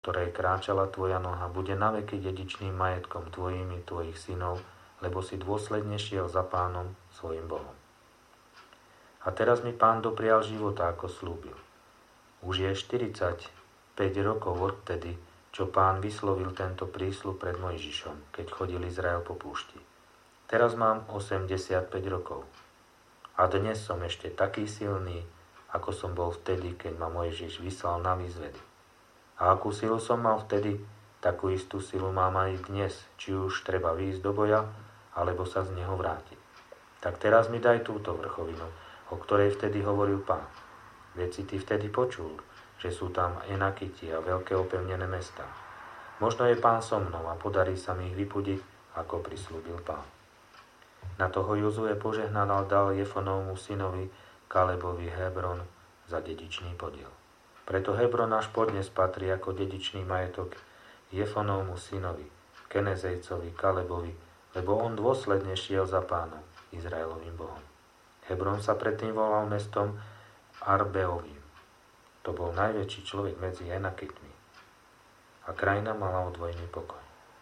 ktorej kráčala tvoja noha, bude naveky dedičným majetkom tvojim i tvojich synov, lebo si dôsledne šiel za Pánom, svojim Bohom. A teraz mi Pán doprial života, ako slúbil. Už je 45 rokov odtedy, čo Pán vyslovil tento prísľub pred Mojžišom, keď chodil Izrael po púšti. Teraz mám 85 rokov. A dnes som ešte taký silný, ako som bol vtedy, keď ma Mojžiš vyslal na výzvedy. A akú silu som mal vtedy, takú istú silu mám aj dnes, či už treba výjsť do boja, alebo sa z neho vrátiť. Tak teraz mi daj túto vrchovinu, o ktorej vtedy hovoril Pán. Veď si ty vtedy počul, že sú tam Enakiti a veľké opevnené mestá. Možno je Pán so mnou a podarí sa mi ich vypudiť, ako prislúbil Pán. Na toho Jozue požehnal a dal Jefonovmu synovi Kalebovi Hebron za dedičný podiel. Preto Hebron až podnes patrí ako dedičný majetok Jefonovmu synovi, Kenezejcovi, Kalebovi, lebo on dôsledne šiel za Pánom, Izraelovým Bohom. Hebron sa predtým volal mestom Arbeovým. To bol najväčší človek medzi Enakitmi. A krajina mala odvojný pokoj.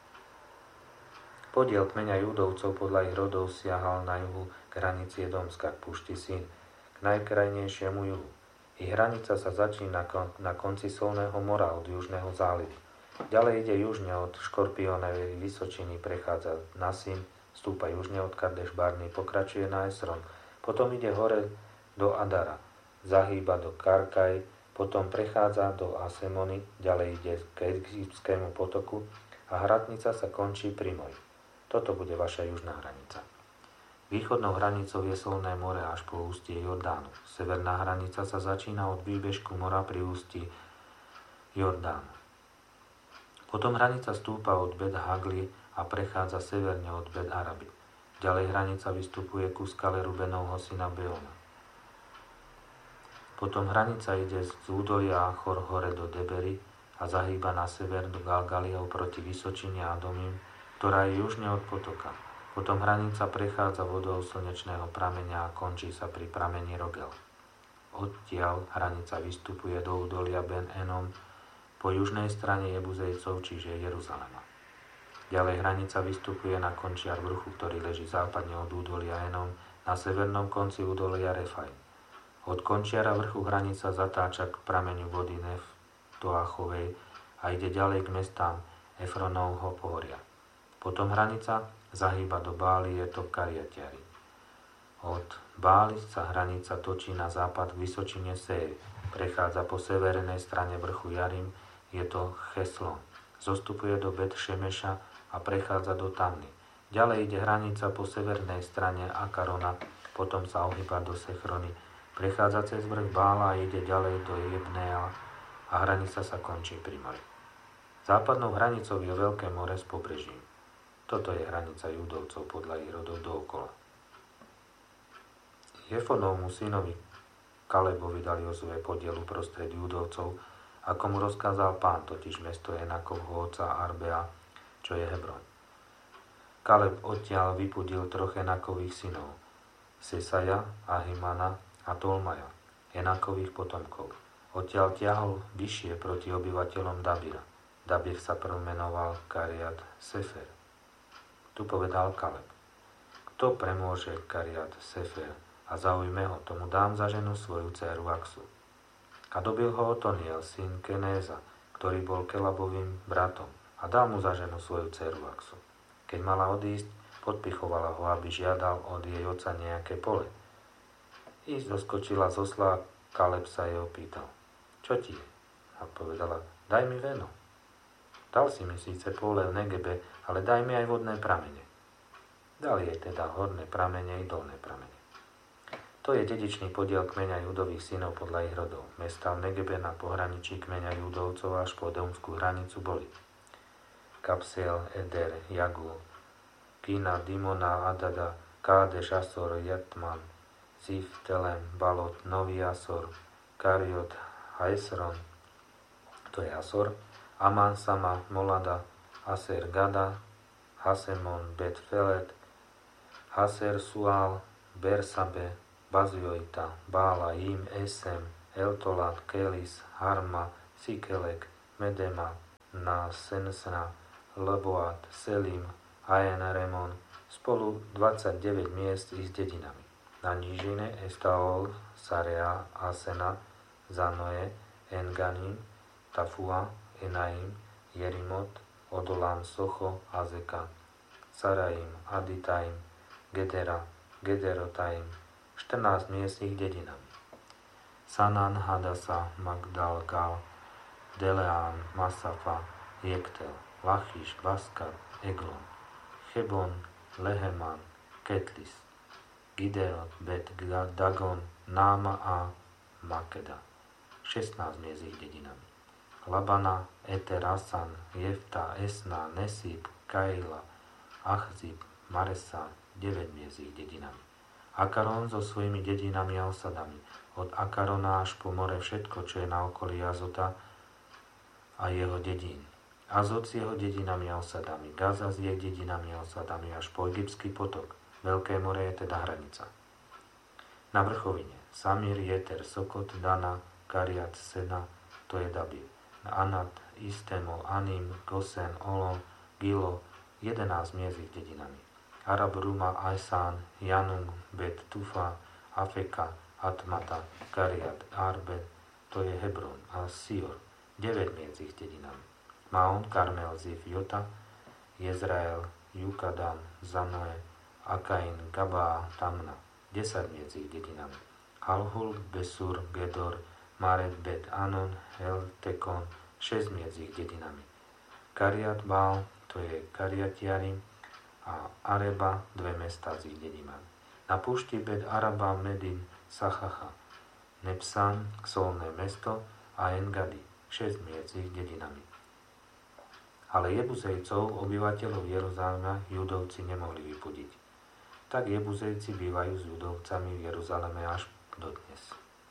Podiel kmeňa Judovcov podľa ich rodov siahal na juhu k hranici Edomska, k púšti Sín, k najkrajnejšiemu juhu. Ich hranica sa začína na konci Solného mora od južného zálivu. Ďalej ide južne od Škorpiónovej vysočiny, prechádza na Sín, stúpa južne od Kadeš Barny, pokračuje na Esron, potom ide hore do Adara, zahýba do Karkaj, potom prechádza do Asemony, ďalej ide k Egyptskému potoku a hradnica sa končí pri Moji. Toto bude vaša južná hranica. Východnou hranicou je Solné more až po ústie Jordánu. Severná hranica sa začína od výbežku mora pri ústí Jordánu. Potom hranica stúpa od Bet Hagli a prechádza severne od Bet Araby. Ďalej hranica vystupuje ku skale Rubenovho syna Beona. Potom hranica ide z údolia Achor hore do Debery a zahýba na sever do Galgaliov proti Vysočine Adomim, ktorá je južne od potoka. Potom hranica prechádza vodou slnečného prameňa a končí sa pri pramení Rogel. Odtiaľ hranica vystupuje do údolia Ben Enom po južnej strane Jebuzejcov, čiže Jeruzalema. Ďalej hranica vystupuje na končiar vrchu, ktorý leží západne od údolia Enom na severnom konci údolia Refaj. Od končiara vrchu hranica zatáča k prameňu vody Neftoachovej a ide ďalej k mestám Efronovho pohoria. Potom hranica zahýba do Báli, je to Kariatiari. Od Báli sa hranica točí na západ k vysočine Séry. Prechádza po severnej strane vrchu Jarim, je to Cheslon. Zostupuje do Bet Šemeša a prechádza do Tamny. Ďalej ide hranica po severnej strane Akarona, potom sa ohýba do Sechrony. Prechádza cez vrch Bála a ide ďalej do Jebnea a hranica sa končí pri mori. Západnou hranicou je Veľké more s pobrežím. Toto je hranica Judovcov podľa ich rodov dookola. Jefonovmu synovi Kalebovi dal Jozue podiel uprostred Judovcov, ako mu rozkázal Pán, totiž mesto Enakovho otca Arbea, čo je Hebron. Kaleb odtiaľ vypudil troch Enakových synov, Sesaja, Ahimana a Tolmaja, Enakových potomkov. Odtiaľ ťahol vyššie proti obyvateľom Dabira. Dabir sa premenoval Kariat Sefer. Tu povedal Kaleb: kto premôže Kariat Sefer a zaujme ho, tomu dám za ženu svoju dcéru Aksu. A dobil ho Otoniel, syn Kenéza, ktorý bol Kelabovým bratom, a dal mu za ženu svoju dcéru Aksu. Keď mala odísť, podpichovala ho, aby žiadal od jej otca nejaké pole. Ísť doskočila z osla, Kaleb sa jej opýtal: čo ti je? A povedala: daj mi veno. Dal si mi síce pole v Negebe, ale daj mi aj vodné pramene. Dal jej teda horné pramene i dolné pramene. To je dedičný podiel kmeňa Judových synov podľa ich rodov. Mestá v Negebe na pohraničí kmeňa Judovcov až po edomskú hranicu boli Kapsel, Eder, Jagul, Kina, Dimona, Adada, Kádeš, Asor, Jatman, Zif, Telem, Balot, Nový Asor, Kariot, Haesron, to je Asor, Aman, Sama, Molada, Aser, Gada, Hasemon, Bet-Felet, Haser, Sual, Bersabe, Bazioita, Bála, Im, Esem, Eltolat, Kelis, Harma, Sikelek, Medema, na Sensna, Leboat, Selim, Aen Remon, spolu 29 miest s dedinami. Na nížine Estaol, Sarea, Asena, Zanoe, Enganim, Tafua, Enaim, Jerimot, Odolam, Socho, Azeka, Saraim, Aditaim, Gedera, Gederotaim, 14 miest s ich dedinami. Sanan, Hadasa, Magdal, Gal, Deleán, Masafa, Jektel, Lachiš, Baskat, Eglon, Chebon, Leheman, Ketlis, Giderot, Bet, Dagon, Náma a Makeda. 16 miest s ich dedinami. Labana, Eter, Asan, Jefta, Esna, Nesib, Kaila, Achzib, Maresa, 9 miest s ich dedinami. Akaron so svojimi dedinami a osadami. Od Akarona až po more všetko, čo je na okolí Azota a jeho dedín. Azot s jeho dedinami a osadami. Gaza s jej dedinami a osadami až po Egyptský potok. Veľké more je teda hranica. Na vrchovine Samir, Jeter, Sokot, Dana, Kariat, Sena, to je Dabir. Anat, Istemol, Anim, Gosen, Olom, Gilo, 11 miest s ich dedinami. Arab, Ruma, Ajsán, Janung, Bet, Tufa, Afeka, Atmata, Kariat, Arbe, to je Hebron a Sior, 9 miest s ich dedinami. Maon, Karmel, Zif, Jota, Jezrael, Jukadan, Zanoe, Akain, Gabá, Tamna, 10 miest s ich dedinami. Halhul, Besur, Gedor, Maret, Bet, Anon, Eltekon, 6 miest s ich dedinami. Kariat, Baal, to je Kariatiarim, a Areba, 2 mestá s ich dedinami. Na púšti Bet Araba, Medin, Sachacha, Nepsan, solné mesto a Engadi, 6 miest s ich dedinami. Ale Jebuzejcov, obyvateľov Jeruzalema, Judovci nemohli vypudiť. Tak Jebuzejci bývajú s Judovcami v Jeruzaleme až dodnes.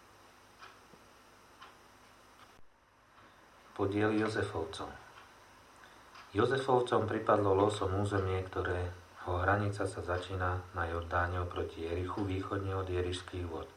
Podiel Jozefovcov. Jozefovcom pripadlo losom územie, ktorého hranica sa začína na Jordáne oproti Jerichu, východne od Jerišských vod.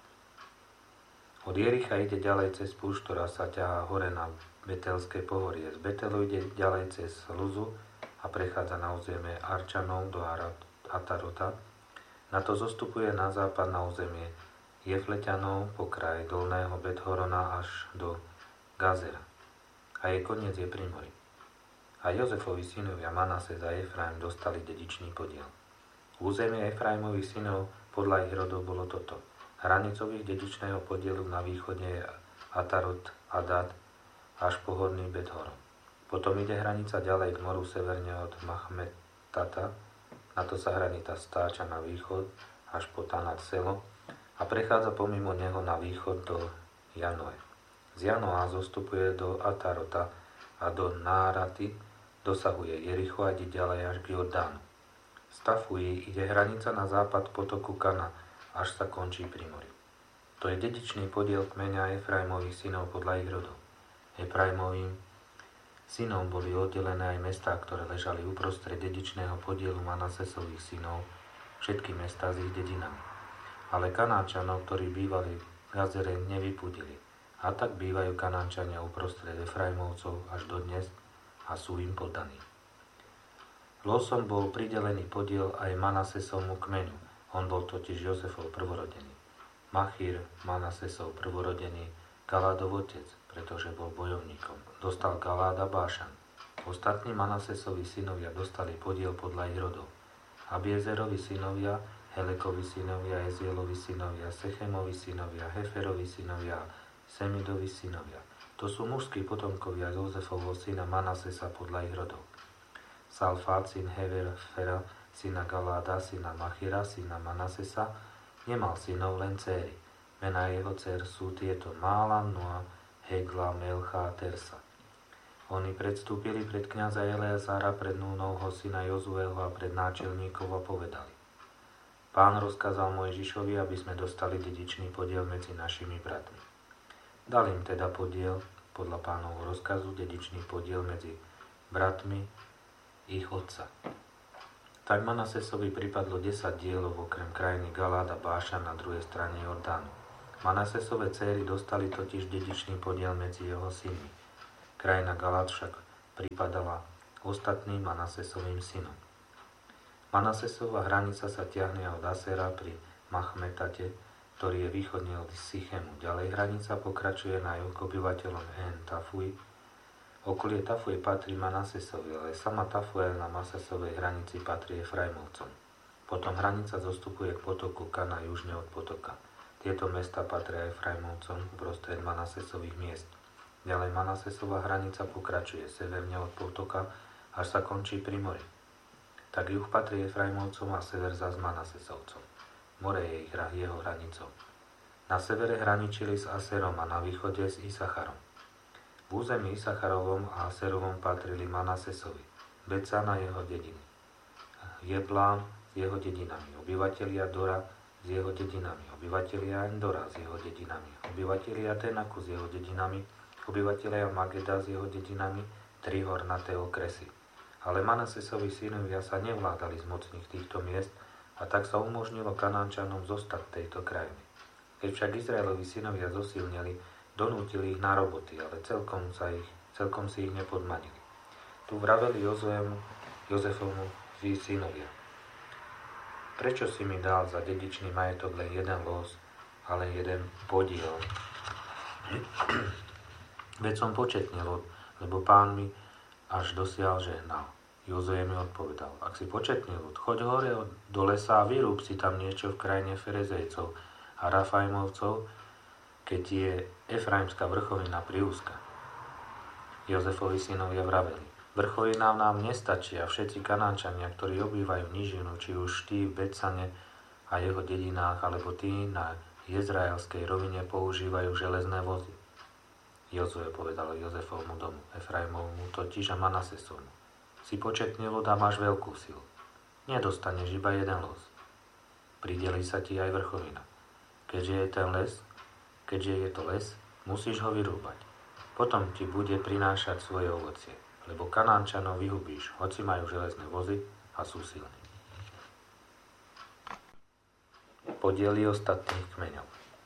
Od Jericha ide ďalej cez púšť, ktorá sa ťahá hore na Betelské pohorie. Z Betelu ide ďalej cez Luzu a prechádza na územie Arčanov do Atarota. Na to zostupuje na západ na územie Jefleťanov po kraji dolného Bethorona až do Gazera. A jej koniec je pri mori. A Jozefovi synovia Manases a Efraim dostali dedičný podiel. Územie Efraimových synov podľa ich rodov bolo toto. Hranicou ich dedičného podielu na východe je Atarot, Adad až po horný Bethoron. Potom ide hranica ďalej k moru severne od Machmetata, na to sa hranica stáča na východ až po Tanat Selo a prechádza pomimo neho na východ do Janoe. Z Janoa zostupuje do Atarota a do Náraty, dosahuje Jericho a ide ďalej až k Jordánu. Z Tafuji ide hranica na západ potoku Kana, až sa končí pri mori. To je dedičný podiel kmeňa Efraimových synov podľa ich rodov. Efraimovým synom boli oddelené aj mestá, ktoré ležali uprostred dedičného podielu Manasesových synov, všetky mestá s ich dedinami. Ale Kanáčanov, ktorí bývali v Gazere, nevypudili. A tak bývajú Kanáčania uprostred Efraimovcov až dodnes a sú im poddaní. Losom bol pridelený podiel aj Manasesovmu kmeňu. On bol totiž Jozefov prvorodený. Machír, Manasesov prvorodený, Galádov otec, pretože bol bojovníkom. Dostal Galád a Bášan. Ostatní Manasesovi synovia dostali podiel podľa ich rodov. Abiezerovi synovia, Helekovi synovia, Ezielovi synovia, Sechemovi synovia, Heferovi synovia, Semidovi synovia. To sú mužskí potomkovia Jozefovho syna Manasesa podľa ich rodov. Salfát, syn Hefera, syna Galáda, syna Machira, syna Manasesa, nemal synov, len céry. Mená jeho dcer sú tieto: Mála, Noa, Hegla, Melcha a Tersa. Oni predstúpili pred kňaza Eleazára, pred Núnovho syna Jozueho a pred náčelníkov a povedali: Pán rozkázal Mojžišovi, aby sme dostali dedičný podiel medzi našimi bratmi. Dal im teda podiel, podľa pánovho rozkazu, dedičný podiel medzi bratmi ich otca. Tak Manasesovi pripadlo 10 dielov okrem krajiny Galád a Bášan na druhej strane Jordánu. Manasesove céry dostali totiž dedičný podiel medzi jeho synmi. Krajina Galád však pripadala ostatným Manasesovým synom. Manasesova hranica sa tiahne od Asera pri Machmetate, ktorý je východne od Sychemu. Ďalej hranica pokračuje na juh k obyvateľom Tafuj. Okolie Tafuje patrí Manasesovi, ale sama Tafuel na Manasesovej hranici patrí Efraimovcom. Potom hranica zostupuje k potoku Kana južne od potoka. Tieto mesta patria Efraimovcom uprostred Manasesových miest. Ďalej Manasesova hranica pokračuje severne od potoka, až sa končí pri mori. Tak juh patrí Efraimovcom a sever zas Manasesovcom. More je jeho hranicou. Na severe hraničili s Aserom a na východe s Isacharom. V území Isacharovom a Aserovom patrili Manasesovi, Becan a jeho dediny, Jeblám s jeho dedinami, obyvatelia Dora s jeho dedinami, obyvatelia Endora s jeho dedinami, obyvatelia Tenaku s jeho dedinami, obyvatelia Mageda s jeho dedinami, 3 hornaté okresy. Ale Manasesovi synovia sa nevládali zmocniť týchto miest a tak sa umožnilo Kanánčanom zostať v tejto krajine. Keď však Izraelovi synovia zosilneli, donútili ich na roboty, ale celkom si ich nepodmanili. Tu vraveli Jozefovmu synovia: Prečo si mi dal za dedičný majetok len jeden los, ale jeden podiel? Veď som početnil, lebo pán mi až dosiaľ žehnal. Jozue mi odpovedal: Ak si početný ľud, choď hore do lesa a vyrúb si tam niečo v krajine Ferezejcov a Rafajmovcov, keď je Efraimská vrchovina priúzka. Jozefovi synovia vraveli: Vrchovina nám nestačí a všetci Kanánčania, ktorí obývajú nížinu, či už tí v Becane a jeho dedinách, alebo tí na Jezraelskej rovine používajú železné vozy. Jozue povedal Jozefovmu domu, Efraimovmu totiž a Manasesovmu: Si početný ľud a máš veľkú silu. Nedostaneš iba jeden los. Prideli sa ti aj vrchovina. Keďže je to les, musíš ho vyrúbať. Potom ti bude prinášať svoje ovocie, lebo Kanánčanov vyhubíš, hoci majú železné vozy a sú silní. Podiely ostatných kmeňov.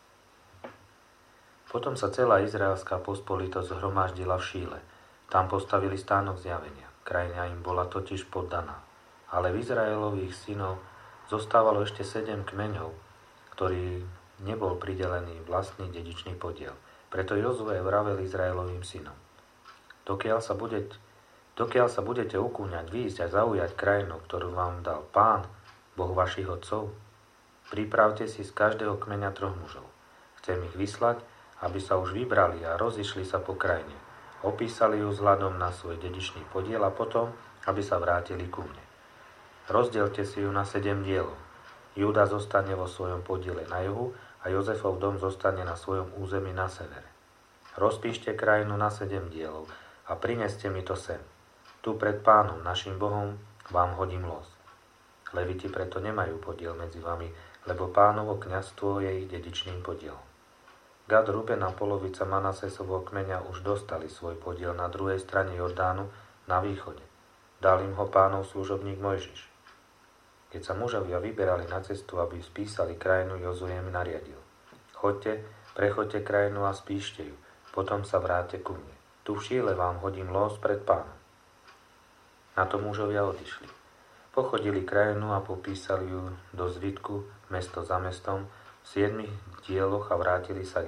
Potom sa celá izraelská pospolitosť zhromaždila v Šíle. Tam postavili stánok zjavenia. Krajina im bola totiž poddaná. Ale v Izraelových synov zostávalo ešte 7 kmeňov, ktorý nebol pridelený vlastný dedičný podiel. Preto Jozue vravel Izraelovým synom: Dokiaľ sa budete ukúňať, výjsť a zaujať krajinu, ktorú vám dal Pán, Boh vašich otcov, pripravte si z každého kmeňa 3 mužov. Chcem ich vyslať, aby sa už vybrali a rozišli sa po krajine. Opísali ju vzhľadom na svoj dedičný podiel a potom, aby sa vrátili ku mne. Rozdielte si ju na 7 dielov. Júda zostane vo svojom podiele na juhu a Jozefov dom zostane na svojom území na severe. Rozpíšte krajinu na 7 dielov a prineste mi to sem. Tu pred Pánom, našim Bohom, vám hodím los. Leviti preto nemajú podiel medzi vami, lebo Pánovo kňazstvo je ich dedičným podielom. Gad, Ruben a polovica Manasesovho kmeňa už dostali svoj podiel na druhej strane Jordánu na východe. Dal im ho Pánov služobník Mojžiš. Keď sa mužovia vyberali na cestu, aby spísali krajinu, Jozue im nariadil: Prechoďte krajinu a spíšte ju, potom sa vráte ku mne. Tu v Šíle vám hodím los pred Pánom. Na to mužovia odišli. Pochodili krajinu a popísali ju do zvitku, mesto za mestom, v 7 dieloch a vrátili sa k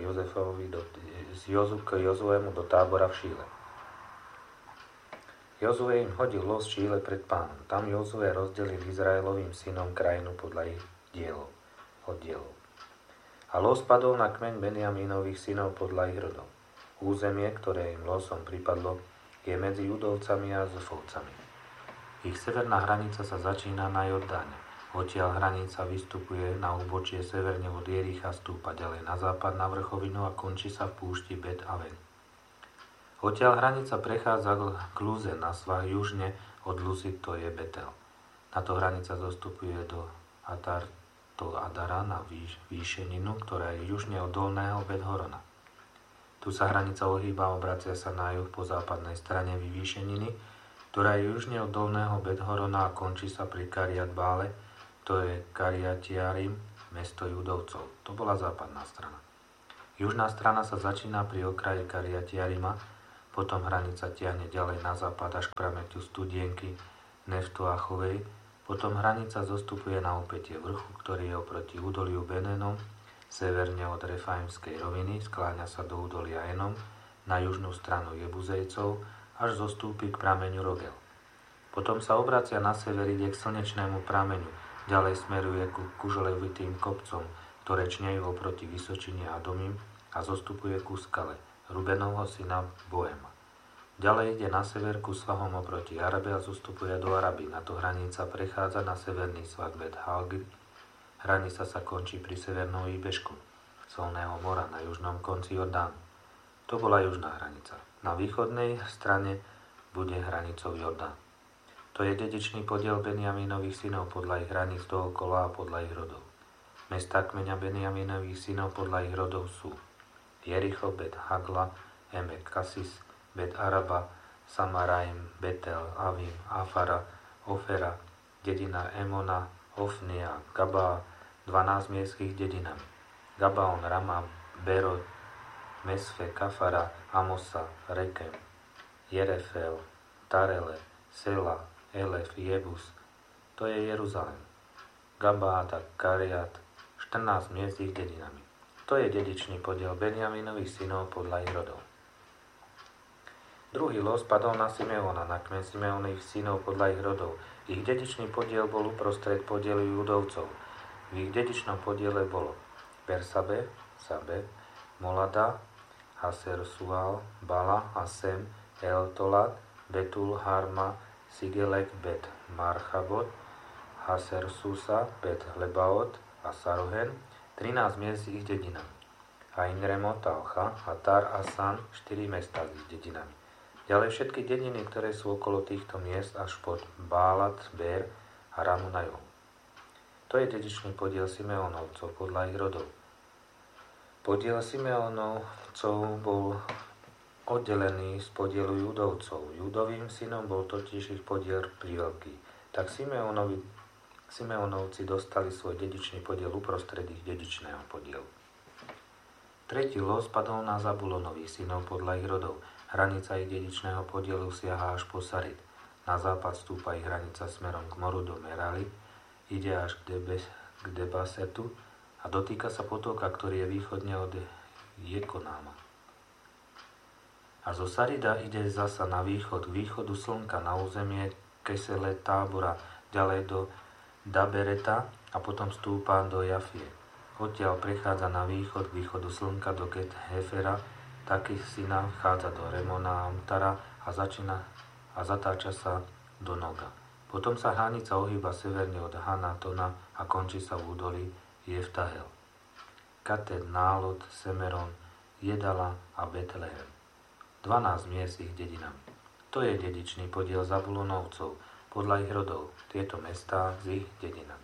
Jozuemu do tábora v Šíle. Jozue im hodil los v Šíle pred Pánom. Tam Jozue rozdelil Izraelovým synom krajinu podľa ich oddielov. A los padol na kmeň Benjamínových synov podľa ich rodov. Územie, ktoré im losom pripadlo, je medzi Judovcami a Zofovcami. Ich severná hranica sa začína na Jordáne. Odtiaľ hranica vystupuje na úbočie severne od Jericha, stúpa ďalej na západ na vrchovinu a končí sa v púšti Bet Aven. Odtiaľ hranica prechádza k Luze na svah južne od Luzy, to je Betel. Táto hranica zostupuje do Adara na výšeninu, ktorá je južne od dolného Bet Horona. Tu sa hranica ohýba a obracia sa na juh po západnej strane vyvýšeniny, ktorá je južne od dolného Bet Horona a končí sa pri Kariat Bále, to je Kariatiarim, mesto Judovcov. To bola západná strana. Južná strana sa začína pri okraji Kariatiarima, potom hranica tiahne ďalej na západ až k prameťu Studienky Neftoachovej, potom hranica zostupuje na opätie vrchu, ktorý je oproti údoliu Benenom, severne od Refaimskej roviny, skláňa sa do údolia Enom, na južnú stranu Jebuzejcov, až zostúpi k prameňu Rogel. Potom sa obracia na sever, ide k slnečnému prameňu, ďalej smeruje ku kuželevitým kopcom, ktoré čnejú oproti vysočine Adomim a zostupuje ku skale Rubenovho syna Boema. Ďalej ide na sever ku svahom oproti Arabe a zostupuje do Araby. Na to hranica prechádza na severný svah Bet Halgi. Hranica sa končí pri severnom výbežku Solného mora na južnom konci Jordánu. To bola južná hranica. Na východnej strane bude hranicou Jordán. To je dedičný podiel Benjamínových synov podľa ich hraníc dookola a podľa ich rodov. Mestá kmeňa Benjamínových synov podľa ich rodov sú Jericho, Bet Hagla, Emek Kasis, Bet Araba, Samaraim, Betel, Avim, Afara, Ofera, dedina Emona, Ofnia, Gabá, 12 miestských dedinami. Gabaon, Rama, Berot, Mesfe, Kafara, Amosa, Rekem, Jerefel, Tarele, Sela, Elef, Jebus. To je Jeruzalém. Gabáta, Kariat, 14 miest ich dedinami. To je dedičný podiel Benjamínových synov podľa ich rodov. Druhý los padol na Simeona, na kmeň Simeonových synov podľa ich rodov. Ich dedičný podiel bol uprostred podielu Judovcov. V ich dedičnom podiele bolo Bersabe, Sabe, Molada, Haser Sual, Bala, Asem, Eltolat, Betul, Harma, Sigelek, Bet Marchabot, Haser Susa, Bet Lebaot a Sarohen, 13 miest ich dedinami. Ain Remot, Alcha, Hatar, Asan, 4 mestá s ich dedinami. Ďalej všetky dediny, ktoré sú okolo týchto miest až pod Bálat, Bér a Ramu na juhu. To je dedičný podiel Simeónovcov podľa ich rodov. Podiel Simeónovcov bol oddelený z podielu Judovcov. Judovým synom bol totiž ich podiel priveľký. Tak Simeónovci dostali svoj dedičný podiel uprostred ich dedičného podielu. Tretí los padol na Zabulonových synov podľa ich rodov. Hranica ich dedičného podielu siaha až po Sarid. Na západ stúpa ich hranica smerom k moru do Merali, ide až k Debasetu a dotýka sa potoka, ktorý je východne od Jekonáma. A zo Sarida ide zasa na východ, k východu slnka na územie Kesele Tábora, ďalej do Dabereta a potom stúpa do Jafie. Odtiaľ prechádza na východ, k východu slnka do Ket Hefera, taký syna vchádza do Remona a Amtara a zatáča sa do Noga. Potom sa hranica ohýba severne od Hanatona a končí sa v údolí Jeftahel. Kated, Nálot, Semeron, Jedala a Betlehem. 12 miest ich dedinami. To je dedičný podiel Zabulonovcov podľa ich rodov. Tieto mestá s ich dedinami.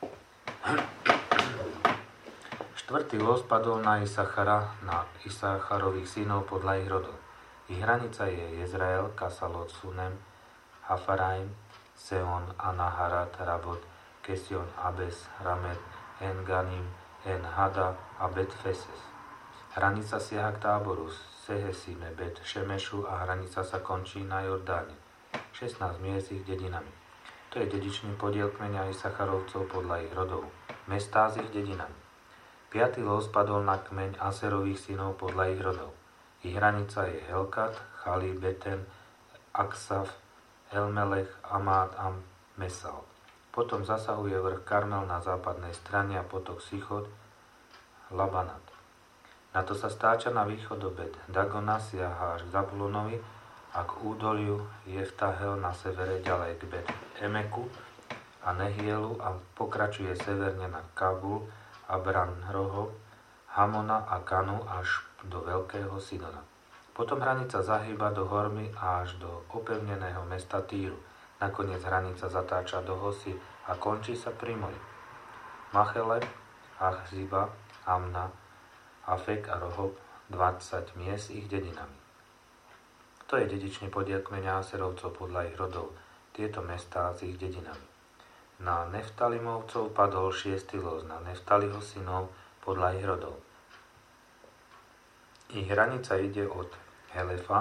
Štvrtý los padol na Isachara, na Isacharových synov podľa ich rodov. Ich hranica je Jezrael, Kasalot, Sunem, Hafaraim, Seon, Anaharat, Rabot, Kesion, Abes, Ramet, En-Ganim, En-Hada a Bet-Feses. Hranica siaha k Táboru, Sehesime, Bet-Šemešu a hranica sa končí na Jordáne. 16 miest ich dedinami. To je dedičný podiel kmeňa Isacharovcov podľa ich rodov. Mestá s ich dedinami. 5. los padol na kmeň Aserových synov podľa ich rodov. Ich hranica je Helkat, Chali, Beten, Aksaf, Elmelech, Amát a Mesal. Potom zasahuje vrch Karmel na západnej strane a potok Sichot, Labanat. Na to sa stáča na východ do Bet Dagona, siaha až k Zabulonovi a k údoliu Jeftahel na severe ďalej k Bet Emeku a Nehielu a pokračuje severne na Kabul, Abranroho, Hamona a Kanu až do Veľkého Sidona. Potom hranica zahýba do Hormy a až do opevneného mesta Týru. Nakoniec hranica zatáča do Hosy a končí sa pri mori. Machele, Achziba, Amna, Afek a Rohob, 20 miest ich dedinami. To je dedičný podiel kmeňa Aserovcov podľa ich rodov. Tieto mestá s ich dedinami. Na Neftalimovcov padol 6. los, na Neftaliho synov podľa ich rodov. Ich hranica ide od Helefa,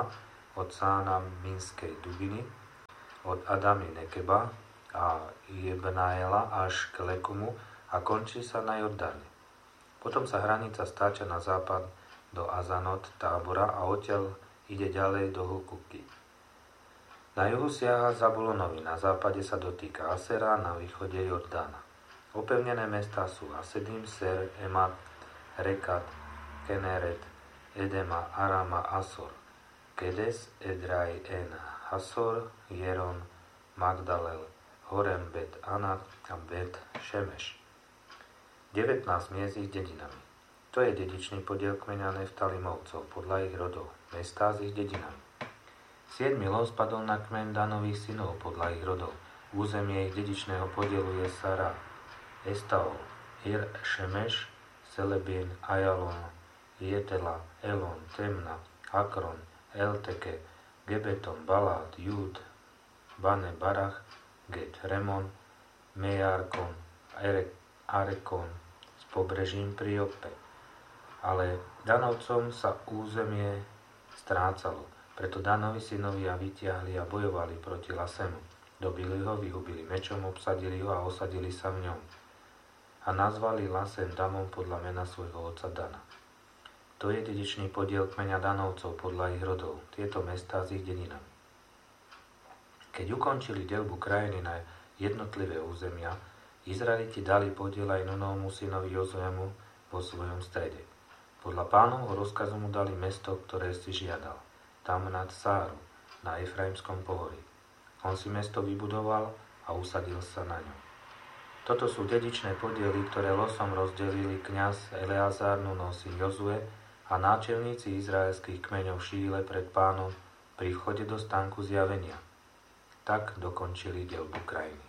od Sána Minskej Dubiny, od Adami Nekeba a Jebnaela až k Lekumu a končí sa na Jordáne. Potom sa hranica stáča na západ do Azanot Tábora a odtiaľ ide ďalej do Hukuky. Na juhu siaha Zabulonovi, na západe sa dotýka Asera, na východe Jordána. Opevnené mestá sú Asedim, Ser, Emat, Rekat, Keneret, Edema, Arama, Asor, Kedes, Edrai, En, Hasor, Jeron, Magdalel, Horem, Bet Anat a Bet Šemeš. 19 miest ich dedinami. To je dedičný podiel kmeňa Neftalimovcov podľa ich rodov, mestá s ich dedinami. 7. los padol na kmeň Danových synov podľa ich rodov. Územie ich dedičného podielu je Sara, Estaol, Ir, Šemeš, Selebien, Ajalon, Jetela, Elon, Temna, Akron, Elteke, Gebeton, Balát, Júd, Bane, Barach, Get, Remon, Mejarkon, Arekon s pobrežím pri Joppe. Ale Danovcom sa územie strácalo. Preto Danovi synovia vytiahli a bojovali proti Lasemu. Dobili ho, vyhubili mečom, obsadili ho a osadili sa v ňom. A nazvali Lasem Damom podľa mena svojho otca Dana. To je dedičný podiel kmeňa Danovcov podľa ich rodov, tieto mestá s ich dedinami. Keď ukončili deľbu krajiny na jednotlivé územia, Izraeliti dali podiel aj Nunovmu synovi Jozuemu vo svojom strede. Podľa Pánovho rozkazu mu dali mesto, ktoré si žiadal. Tamnat Sáru na Efraimskom pohorí. On si mesto vybudoval a usadil sa na ňom. Toto sú dedičné podiely, ktoré losom rozdelili kňaz Eleazar, Nunov syn Jozue a náčelníci izraelských kmeňov v Šíle pred Pánom pri vchode do stánku zjavenia. Tak dokončili deľbu krajiny.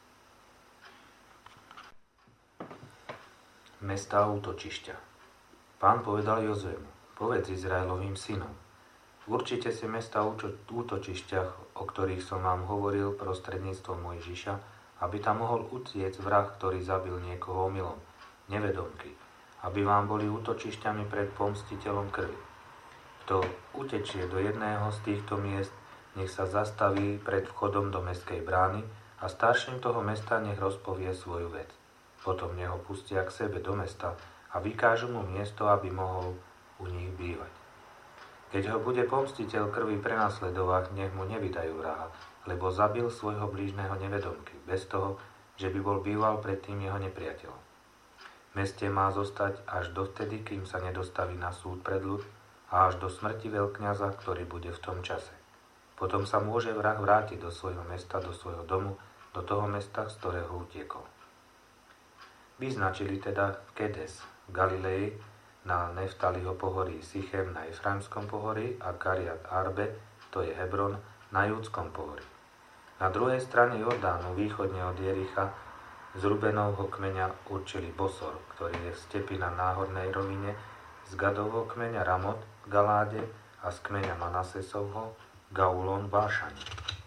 Mestá útočišťa. Pán povedal Jozuemu: povedz Izraelovým synom: určite si mesta útočišťach, o ktorých som vám hovoril prostredníctvom Mojžiša, aby tam mohol utiecť vrah, ktorý zabil niekoho omylom, nevedomky, aby vám boli útočišťami pred pomstiteľom krvi. Kto utečie do jedného z týchto miest, nech sa zastaví pred vchodom do mestskej brány a starším toho mesta nech rozpovie svoju vec. Potom nech ho pustia k sebe do mesta a vykážu mu miesto, aby mohol u nich bývať. Keď ho bude pomstiteľ krvi prenasledovať, nech mu nevydajú vraha, lebo zabil svojho blížneho nevedomky, bez toho, že by bol býval predtým jeho nepriateľom. V meste má zostať až dovtedy, kým sa nedostaví na súd pred ľud a až do smrti veľkňaza, ktorý bude v tom čase. Potom sa môže vrah vrátiť do svojho mesta, do svojho domu, do toho mesta, z ktorého utiekol. Vyznačili teda Kedes v Galilei, na Neftaliho pohorí, Sichem na Efraimskom pohorí a Kariat Arbe, to je Hebron, na Júdskom pohorí. Na druhej strane Jordánu, východne od Jericha, z Rubenovho kmeňa určili Bosor, ktorý je v stepi na náhornej rovine, z Gadovho kmeňa Ramot v Galáde a z kmeňa Manasesovho Gaulon v Bášani.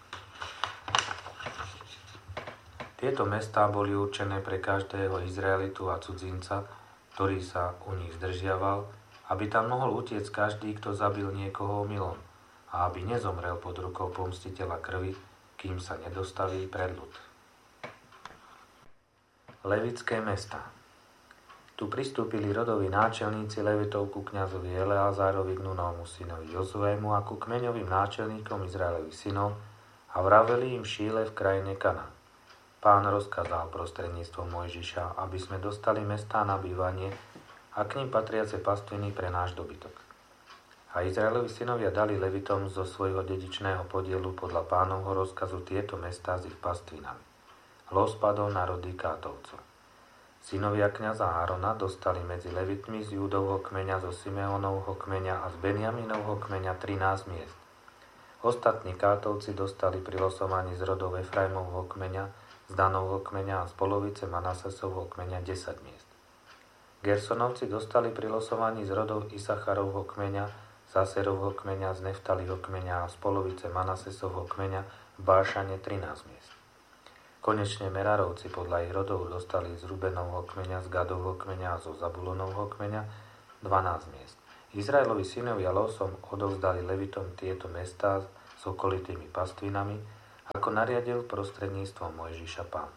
Tieto mestá boli určené pre každého Izraelitu a cudzinca, ktorý sa u nich zdržiaval, aby tam mohol utiecť každý, kto zabil niekoho omylom a aby nezomrel pod rukou pomstiteľa krvi, kým sa nedostaví pred ľud. Levické mestá. Tu pristúpili rodoví náčelníci Levitov ku kňazovi Eleazárovi, k Nunovmu synovi Jozuému a ku kmeňovým náčelníkom Izraelových synov a vraveli im v Šíle v krajine Kanán. Pán rozkázal prostredníctvom Mojžiša, aby sme dostali mestá na bývanie a k nim patriace pastviny pre náš dobytok. A Izraelovi synovia dali Levitom zo svojho dedičného podielu podľa Pánovho rozkazu tieto mestá s ich pastvinami. Los padol na rody Kátovcov. Synovia kňaza Árona dostali medzi Levitmi z Júdovho kmeňa, zo Simeónovho kmeňa a z Benjaminovho kmeňa 13 miest. Ostatní Kátovci dostali pri losovaní z rodov Efraimovho kmeňa, z Danovho kmeňa a z polovice Manasesovho kmeňa 10 miest. Gersonovci dostali pri losovaní z rodov Isacharovho kmeňa, z Aserovho kmeňa, z Neftaliho kmeňa a z polovice Manasesovho kmeňa v Bášane 13 miest. Konečne Merarovci podľa ich rodov dostali z Rubenovho kmeňa, z Gadovho kmeňa a zo Zabulonovho kmeňa 12 miest. Izraelovi synovia losom odovzdali Levitom tieto mestá s okolitými pastvinami, ako nariadil prostredníctvom Mojžiša Pán.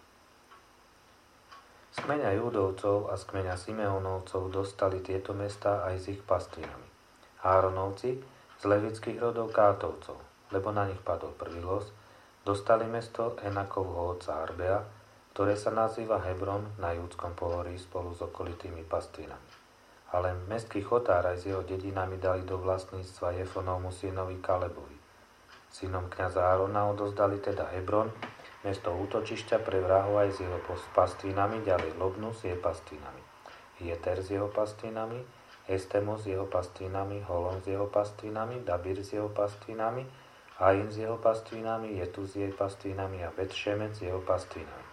Z kmeňa Júdovcov a z kmeňa Simeónovcov dostali tieto mestá aj s ich pastvinami. Áronovci z levických rodov Kátovcov, lebo na nich padol prvý los, dostali mesto Enakovho otca Arbea, ktoré sa nazýva Hebron na Júdskom pohorí spolu s okolitými pastvinami. Ale mestský chotár aj s jeho dedinami dali do vlastníctva Jefonovmu synovi Kalebovi. Synom kňaza Árona odozdali teda Hebron, mesto útočišťa pre vrahov aj s jeho pastvinami, ďalej Lobnu s jej pastvinami, Jeter s jeho pastvinami, Estemo s jeho pastvinami, Holon s jeho pastvinami, Dabir s jeho pastvinami, Ain s jeho pastvinami, Jetu s jej pastvinami a Bet-Šemec s jeho pastvinami.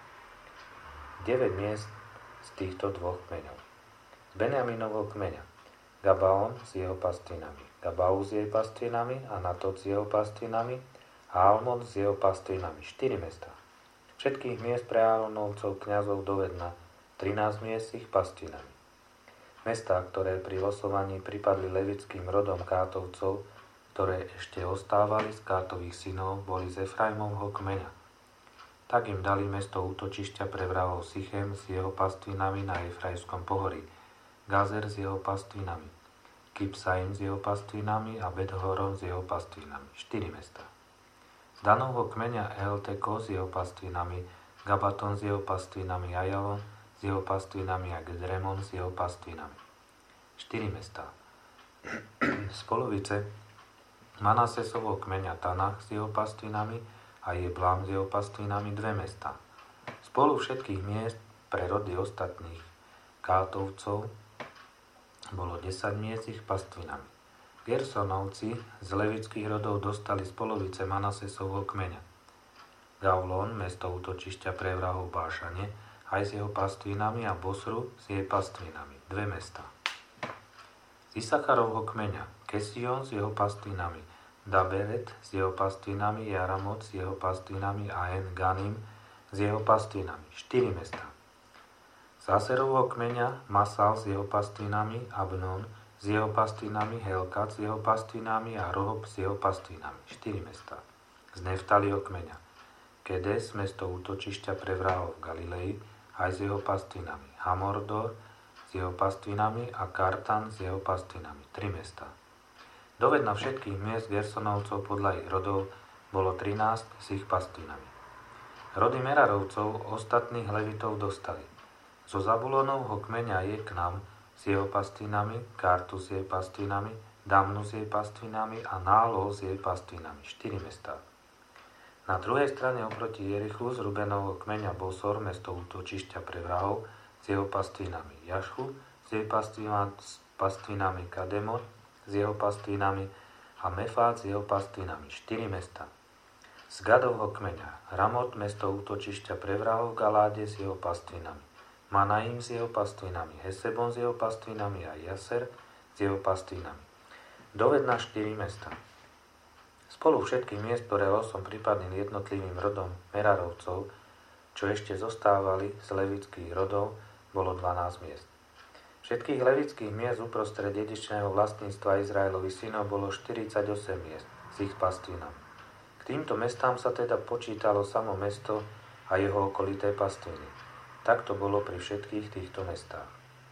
9 miest z týchto dvoch kmeňov. Z Benjaminovho kmeňa Gabaon s jeho pastvinami, Gabau s jej pastvinami, Anatot s jeho pastvinami a Almon s jeho pastvinami. 4 mestá. Všetkých miest pre Áronovcov kňazov dovedna 13 miest s ich pastvinami. Mestá, ktoré pri losovaní pripadli levickým rodom Kátovcov, ktoré ešte ostávali z Kátových synov, boli z Efraimovho kmeňa. Tak im dali mesto útočišťa pre vrahov Sichem s jeho pastvinami na Efraimskom pohorí, Gazer s jeho pastvinami, Kipsaim s jeho pastvinami a Bet-Horon s jeho pastvinami. 4 mestá. Z Danovho kmeňa Elteko s jeho pastvinami, Gabaton s jeho pastvinami, Ajalon s jeho pastvinami a Gedremon s jeho pastvinami. 4 mestá. Z polovice Manasesovho kmeňa Tanach s jeho pastvinami a Jeblam s jeho pastvinami 2 mestá. Spolu všetkých miest pre rody ostatných Kátovcov bolo 10 miest ich pastvinami. Gersonovci z levických rodov dostali z polovice Manasesovho kmeňa. Gavlon, mesto útočišťa pre vrahov Bášane, aj s jeho pastvinami a Bosru s jej pastvinami. 2 mestá. Z Isacharovho kmeňa Kesion s jeho pastvinami, Daberet s jeho pastvinami, Jaramot s jeho pastvinami a En Ganim s jeho pastvinami. 4 mestá. Z Aserovho kmeňa Masal s jeho pastvinami, Abnon s jeho pastvinami, Helkat s jeho pastvinami a Rohob s jeho pastvinami. 4 mestá. Z Neftaliho kmeňa Kedes, mesto útočišťa pre vrahov v Galilei, aj s jeho pastvinami, Hamordor s jeho pastvinami a Kartan s jeho pastvinami. 3 mestá. Dovedna všetkých miest Gersonovcov podľa ich rodov bolo 13 s ich pastvinami. Rody Merarovcov ostatných levitov dostali. Zo Zabulónovho kmeňa Jeknam s jeho pastvinami, Kartu s jej pastvinami, Damnu s jej pastvinami a Nálo s jej pastvinami. 4 mestá. Na druhej strane oproti Jerichu z Rubenovho kmeňa Bosor, mesto útočišťa pre vrahov, s jeho pastvinami, Jašu s jej pastvinami, Kademot s jeho pastvinami a Mefát s jeho pastvinami. 4 mestá. Z Gadovho kmeňa Ramot, mesto útočišťa pre vrahov v Galáde s jeho pastvinami, Manaim s jeho pastvinami, Hesebon s jeho pastvinami a Jaser s jeho pastvinami. Dovedna 4 mestá. Spolu všetkých miest, ktoré losom pripadli jednotlivým rodom Merarovcov, čo ešte zostávali z levických rodov, bolo 12 miest. Všetkých levických miest uprostred dedičného vlastníctva Izraelových synov bolo 48 miest s ich pastvinami. K týmto mestám sa teda počítalo samo mesto a jeho okolité pastviny. Tak to bolo pri všetkých týchto mestách.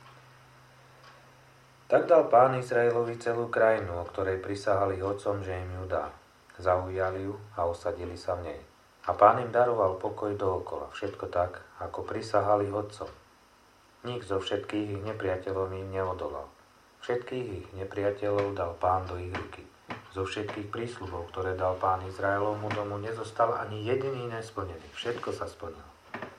Tak dal Pán Izraelovi celú krajinu, o ktorej prisahali otcom, že im ju dá. Zaujali ju a osadili sa v nej. A Pán im daroval pokoj dookola, všetko tak, ako prisahali otcom. Nik zo všetkých ich nepriateľov im neodolal. Všetkých ich nepriateľov dal Pán do ich ruky. Zo všetkých prísľubov, ktoré dal Pán Izraelovmu domu, nezostal ani jediný nesplnený. Všetko sa splnilo.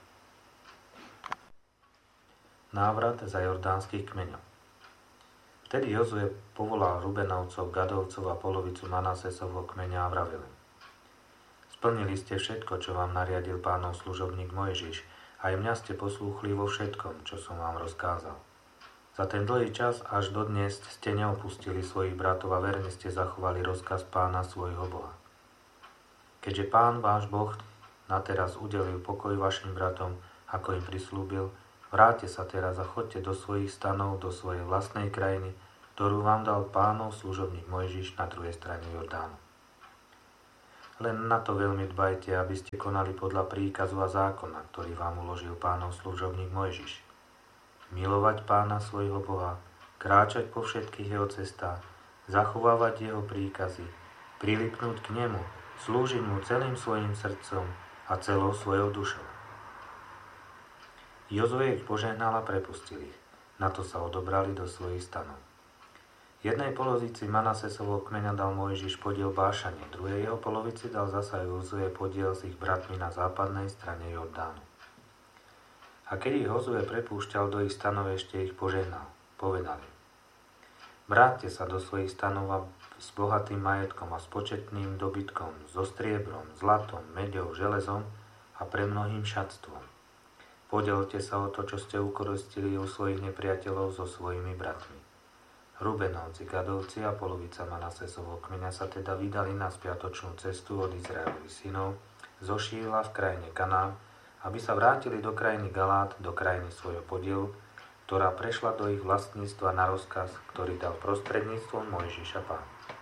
Návrat za jordánskych kmeňov. Vtedy Jozue povolal Rubenovcov, Gadovcov a polovicu Manasesovho kmeňa a vravil im: Splnili ste všetko, čo vám nariadil Pánov služobník Mojžiš, a aj mňa ste poslúchli vo všetkom, čo som vám rozkázal. Za ten dlhý čas až dodnes ste neopustili svojich bratov a verne ste zachovali rozkaz Pána svojho Boha. Keďže Pán váš Boh na teraz udelil pokoj vašim bratom, ako im prislúbil, vráťte sa teraz a choďte do svojich stanov, do svojej vlastnej krajiny ktorú vám dal Pánov služobník Mojžiš na druhej strane Jordánu. Len na to veľmi dbajte, aby ste konali podľa príkazu a zákona, ktorý vám uložil Pánov služobník Mojžiš. Milovať Pána svojho Boha, kráčať po všetkých jeho cestách, zachovávať jeho príkazy, prilipnúť k nemu, slúžiť mu celým svojim srdcom a celou svojou dušou. Jozue ich požehnal a prepustil ich. Na to sa odobrali do svojich stanov. Jednej polovici Manasesovho kmeňa dal Mojžiš podiel Bášane, druhej jeho polovici dal zasa Jozue podiel s ich bratmi na západnej strane Jordánu. A keď ich Jozue prepúšťal do ich stanov, ešte ich požehnal. Povedali: Vráťte sa do svojich stanov s bohatým majetkom a s početným dobytkom, so striebrom, zlatom, meďou, železom a premnohým šatstvom. Podelte sa o to, čo ste ukoristili u svojich nepriateľov so svojimi bratmi. Rubenovci, Gadovci a polovica Manasesovho kmeňa sa teda vydali na spiatočnú cestu od Izraelových synov zo Šíla v krajine Kanán, aby sa vrátili do krajiny Galát, do krajiny svojho podielu, ktorá prešla do ich vlastníctva na rozkaz, ktorý dal prostredníctvom Mojžiša Pán.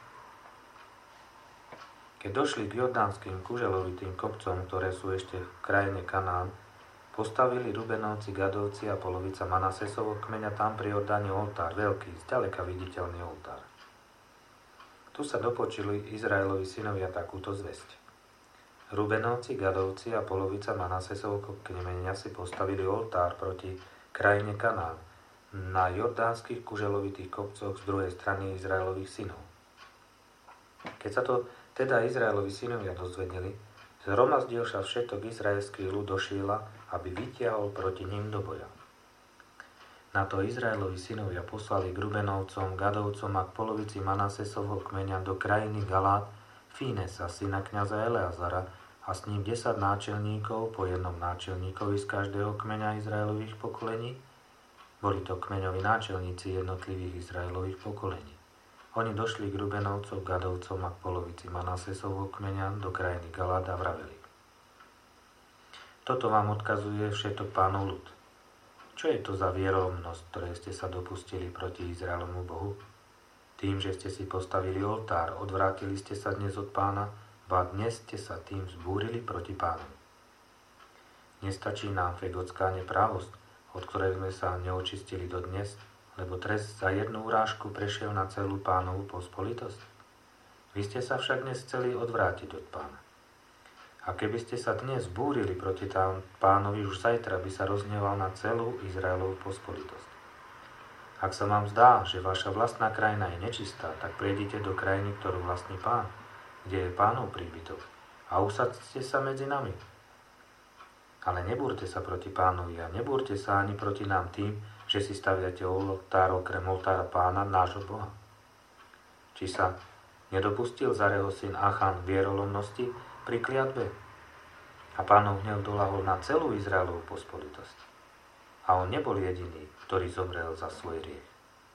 Keď došli k jordánskym kuželovitým kopcom, ktoré sú ešte v krajine Kanán, postavili Rubenovci, Gadovci a polovica Manasesovho kmeňa tam pri Jordáne oltár, veľký, zďaleka viditeľný oltár. Tu sa dopočuli Izraelovi synovia takúto zvesť. Rubenovci, Gadovci a polovica Manasesovho kmeňa si postavili oltár proti krajine Kanán na jordánskych kuželovitých kopcoch z druhej strany Izraelových synov. Keď sa to teda Izraelovi synovia dozvedeli, zhromaždil sa všetok izraelský ľud do Šíla, aby vytiahol proti ním do boja. Na to Izraelovi synovia poslali k Rubenovcom, Gadovcom a k polovici Manasesovho kmeňa do krajiny Galát Fínesa, syna kňaza Eleazara, a s ním 10 náčelníkov, po jednom náčelníkovi z každého kmeňa Izraelových pokolení. Boli to kmeňoví náčelníci jednotlivých Izraelových pokolení. Oni došli k Rubenovcom, Gadovcom a k polovici Manasesovho kmeňa do krajiny Galát a vraveli: Toto vám odkazuje všetok Pánov ľud. Čo je to za vierolomnosť, ktoré ste sa dopustili proti Izraelomu Bohu? Tým, že ste si postavili oltár, odvrátili ste sa dnes od Pána, ba dnes ste sa tým vzbúrili proti Pánovi. Nestačí nám fegotská neprávosť, od ktorej sme sa neočistili dodnes, lebo trest za jednu urážku prešiel na celú Pánovu pospolitosť. Vy ste sa však dnes chceli odvrátiť od Pána. A keby ste sa dnes búrili proti Pánovi, už zajtra by sa rozhneval na celú Izraelovú pospolitosť. Ak sa vám zdá, že vaša vlastná krajina je nečistá, tak prejdite do krajiny, ktorú vlastní Pán, kde je Pánov príbytok, a usadzte sa medzi nami. Ale nebúrte sa proti Pánovi a nebúrte sa ani proti nám tým, že si staviate oltár okrem oltára Pána, nášho Boha. Či sa nedopustil Zareho syn Achan vierolomnosti pri kliatbe? A Pánov hnev dolahol na celú Izraelovú pospolitosť. A on nebol jediný, ktorý zomrel za svoj hriech.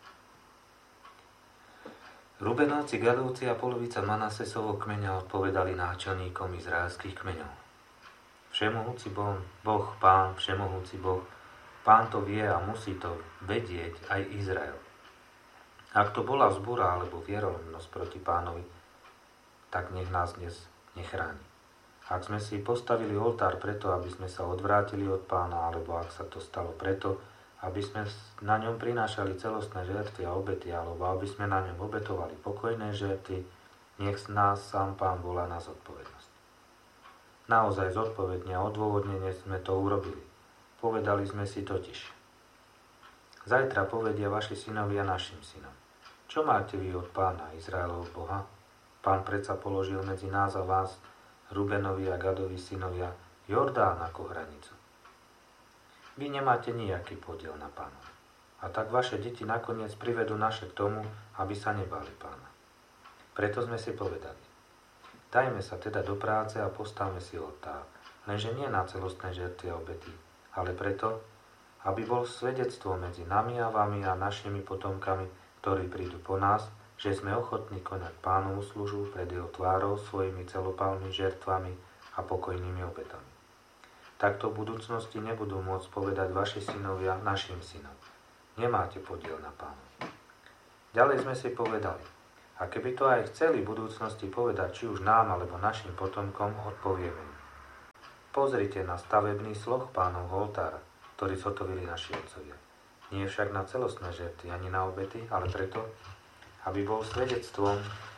Rubenovci, Gadovci a polovica Manasesovho kmeňa odpovedali náčelníkom izraelských kmeňov: Všemohúci Boh, Pán, všemohúci Boh, Pán to vie a musí to vedieť aj Izrael. Ak to bola vzbúra alebo vierolomnosť proti Pánovi, tak nech nás dnes nechráni. Ak sme si postavili oltár preto, aby sme sa odvrátili od Pána, alebo ak sa to stalo preto, aby sme na ňom prinášali celostné žertvy a obety, alebo aby sme na ňom obetovali pokojné žertvy, nech nás sám Pán volá na zodpovednosť. Naozaj zodpovedne a odôvodnene sme to urobili. Povedali sme si totiž: Zajtra povedia vaši synovia našim synom: Čo máte vy od Pána, Izraelov Boha? Pán predsa položil medzi nás a vás, Rubenovi a Gadovi synovia, Jordán ako hranicu. Vy nemáte nejaký podiel na Pánovi. A tak vaše deti nakoniec privedú naše k tomu, aby sa nebali Pána. Preto sme si povedali: Dajme sa teda do práce a postavme si oltár, lenže nie na celostné žertvy a obety, ale preto, aby bol svedectvo medzi nami a vami a našimi potomkami, ktorí prídu po nás, že sme ochotní konať Pánovu službu pred jeho tvárou svojimi celopálnymi žertvami a pokojnými obetami. Takto v budúcnosti nebudú môcť povedať vaši synovia našim synom: Nemáte podiel na Pánovi. Ďalej sme si povedali, a keby to aj chceli v budúcnosti povedať, či už nám, alebo našim potomkom, odpovieme. Pozrite na stavebný sloh Pánovho oltára, ktorý zotovili naši otcovia. Nie však na celostné žerty, ani na obety, ale preto, aby bol svedectvom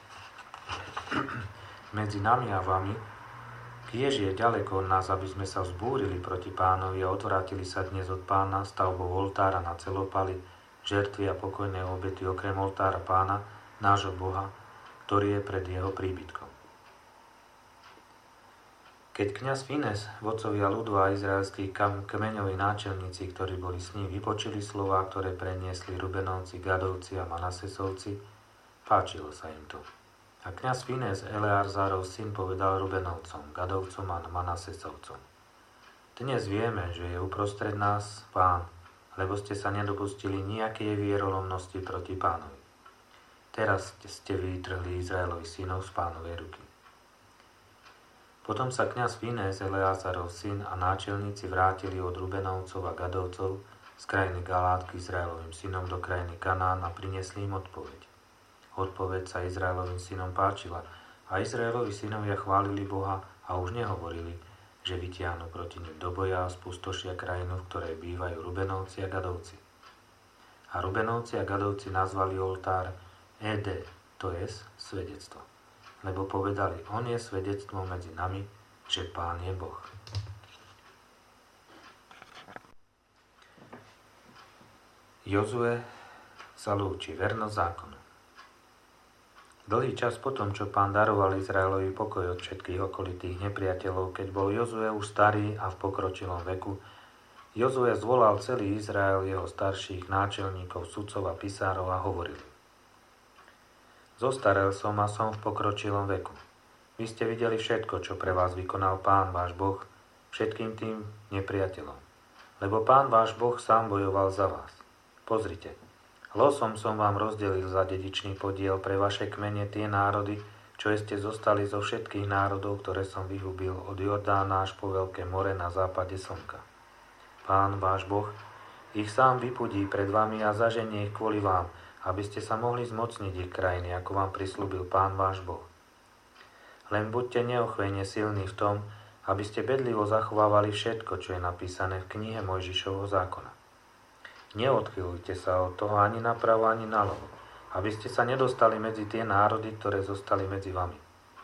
medzi nami a vami, kiež je ďaleko od nás, aby sme sa vzbúrili proti Pánovi a odvrátili sa dnes od Pána stavbou oltára na celopali, žertvy a pokojné obety okrem oltára Pána, nášho Boha, ktorý je pred jeho príbytkom. Keď kňaz Fines, vodcovia ľudu a izraelskí kmeňoví náčelníci, ktorí boli s ním, vypočuli slová, ktoré preniesli Rubenovci, Gadovci a Manasesovci, páčilo sa im to. A kňaz Fines, Eleazárov syn, povedal Rubenovcom, Gadovcom a Manasesovcom: Dnes vieme, že je uprostred nás Pán, lebo ste sa nedopustili nejakej vierolomnosti proti Pánovi. Teraz ste vytrhli Izraelovi synov z Pánovej ruky. Potom sa kňaz Fines, Eleazárov syn a náčelníci vrátili od Rubenovcov a Gadovcov z krajiny Galát k Izraelovým synom do krajiny Kanán a priniesli im odpoveď. Odpoveď sa Izraelovým synom páčila a Izraelovi synovia chválili Boha a už nehovorili, že vytiahnu proti nim do boja a spustošia krajinu, v ktorej bývajú Rubenovci a Gadovci. A Rubenovci a Gadovci nazvali oltár Ede, to je svedectvo. Lebo povedali, on je svedectvom medzi nami, že Pán je Boh. Jozue sa lúči, vernosť zákonu. Dlhý čas potom, čo Pán daroval Izraelovi pokoj od všetkých okolitých nepriateľov, keď bol Jozue už starý a v pokročilom veku, Jozue zvolal celý Izrael, jeho starších náčelníkov, sudcov a pisárov a hovoril: Zostarel som a som v pokročilom veku. Vy ste videli všetko, čo pre vás vykonal Pán váš Boh, všetkým tým nepriateľom. Lebo Pán váš Boh sám bojoval za vás. Pozrite, losom som vám rozdelil za dedičný podiel pre vaše kmene tie národy, čo ste zostali zo všetkých národov, ktoré som vyhubil od Jordána až po Veľké more na západe slnka. Pán váš Boh ich sám vypudí pred vami a zaženie ich kvôli vám, aby ste sa mohli zmocniť ich krajiny, ako vám prislúbil Pán váš Boh. Len buďte neochvejne silní v tom, aby ste bedlivo zachovávali všetko, čo je napísané v knihe Mojžišovho zákona. Neodchylujte sa od toho ani napravo, ani naľavo, aby ste sa nedostali medzi tie národy, ktoré zostali medzi vami.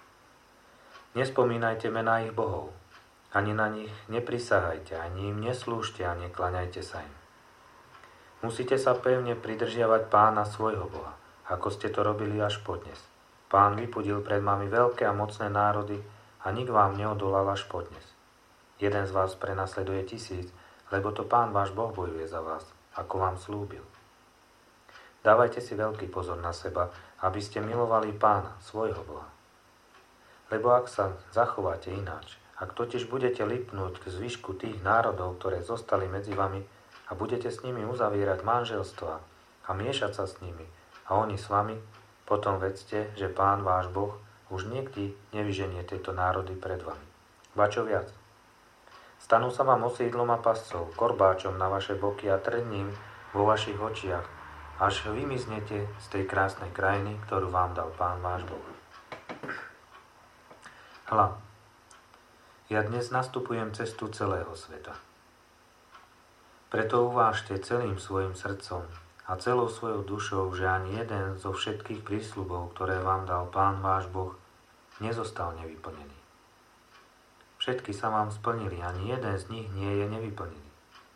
Nespomínajte mená ich bohov, ani na nich neprisahajte, ani im neslúžte a nekláňajte sa im. Musíte sa pevne pridržiavať Pána svojho Boha, ako ste to robili až podnes. Pán vypudil pred vami veľké a mocné národy a nik vám neodolal až podnes. Jeden z vás prenasleduje 1000, lebo to Pán váš Boh bojuje za vás, ako vám slúbil. Dávajte si veľký pozor na seba, aby ste milovali Pána, svojho Boha. Lebo ak sa zachováte ináč, ak totiž budete lipnúť k zvyšku tých národov, ktoré zostali medzi vami, a budete s nimi uzavierať manželstva a miešať sa s nimi a oni s vami, potom vedzte, že Pán váš Boh už nikdy nevyženie tieto národy pred vami. Ba čo viac? Stanú sa vám osídlom a pascov, korbáčom na vaše boky a trním vo vašich očiach, až vymiznete z tej krásnej krajiny, ktorú vám dal Pán váš Boh. Hľa, ja dnes nastupujem cestu celého sveta. Preto uvážte celým svojim srdcom a celou svojou dušou, že ani jeden zo všetkých prísľubov, ktoré vám dal Pán váš Boh, nezostal nevyplnený. Všetky sa vám splnili, ani jeden z nich nie je nevyplnený.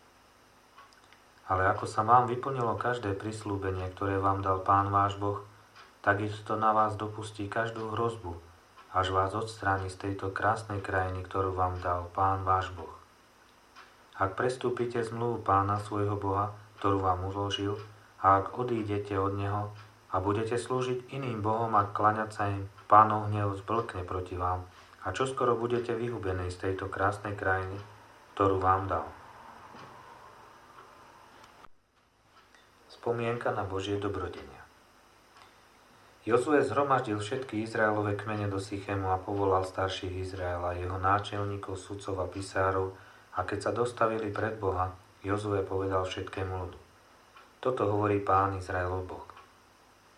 Ale ako sa vám vyplnilo každé prísľubenie, ktoré vám dal Pán váš Boh, takisto na vás dopustí každú hrozbu, až vás odstráni z tejto krásnej krajiny, ktorú vám dal Pán váš Boh. Ak prestúpite zmluvu Pána svojho Boha, ktorú vám uložil, a ak odídete od Neho a budete slúžiť iným bohom a klaňať sa im, Pánov hnev zblkne proti vám a čoskoro budete vyhubení z tejto krásnej krajiny, ktorú vám dal. Spomienka na Božie dobrodenia. Jozue zhromaždil všetky Izraelove kmene do Sychému a povolal starších Izraela, jeho náčelníkov, sudcov a pisárov, a keď sa dostavili pred Boha, Jozue povedal všetkému ľudu: Toto hovorí Pán Izraelov Boh.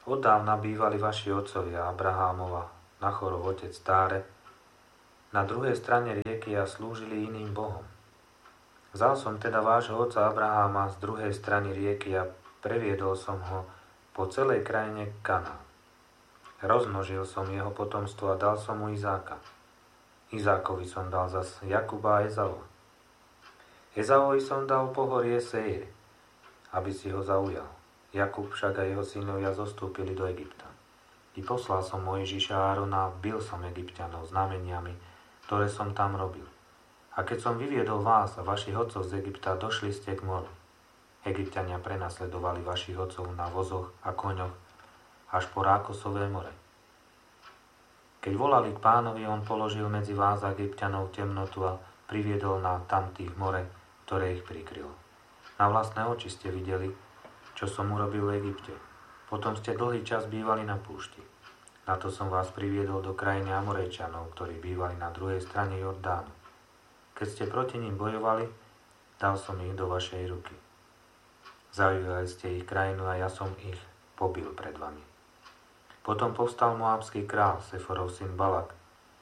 Oddávna bývali vaši otcovia Abrahámova, Nachorov otec Táre, na druhej strane rieky a slúžili iným bohom. Vzal som teda vášho otca Abraháma z druhej strany rieky a previedol som ho po celej krajine Kanán. Rozmnožil som jeho potomstvo a dal som mu Izáka. Izákovi som dal zas Jakuba a Ezava. Ezavovi som dal pohorie Seir, aby si ho zaujal. Jakub však a jeho synovia zostúpili do Egypta. I poslal som Mojžiša a Árona a bil som Egypťanov znameniami, ktoré som tam robil. A keď som vyviedol vás a vašich otcov z Egypta, došli ste k moru. Egypťania prenasledovali vašich otcov na vozoch a koňoch až po Rákosové more. Keď volali k Pánovi, on položil medzi vás a Egypťanov temnotu a priviedol na tamtých more, ktoré ich prikrylo. Na vlastné oči ste videli, čo som urobil v Egypte. Potom ste dlhý čas bývali na púšti. Na to som vás priviedol do krajiny Amorejčanov, ktorí bývali na druhej strane Jordánu. Keď ste proti ním bojovali, dal som ich do vašej ruky. Zaujali ste ich krajinu a ja som ich pobil pred vami. Potom povstal moábsky král, Seforov syn Balak,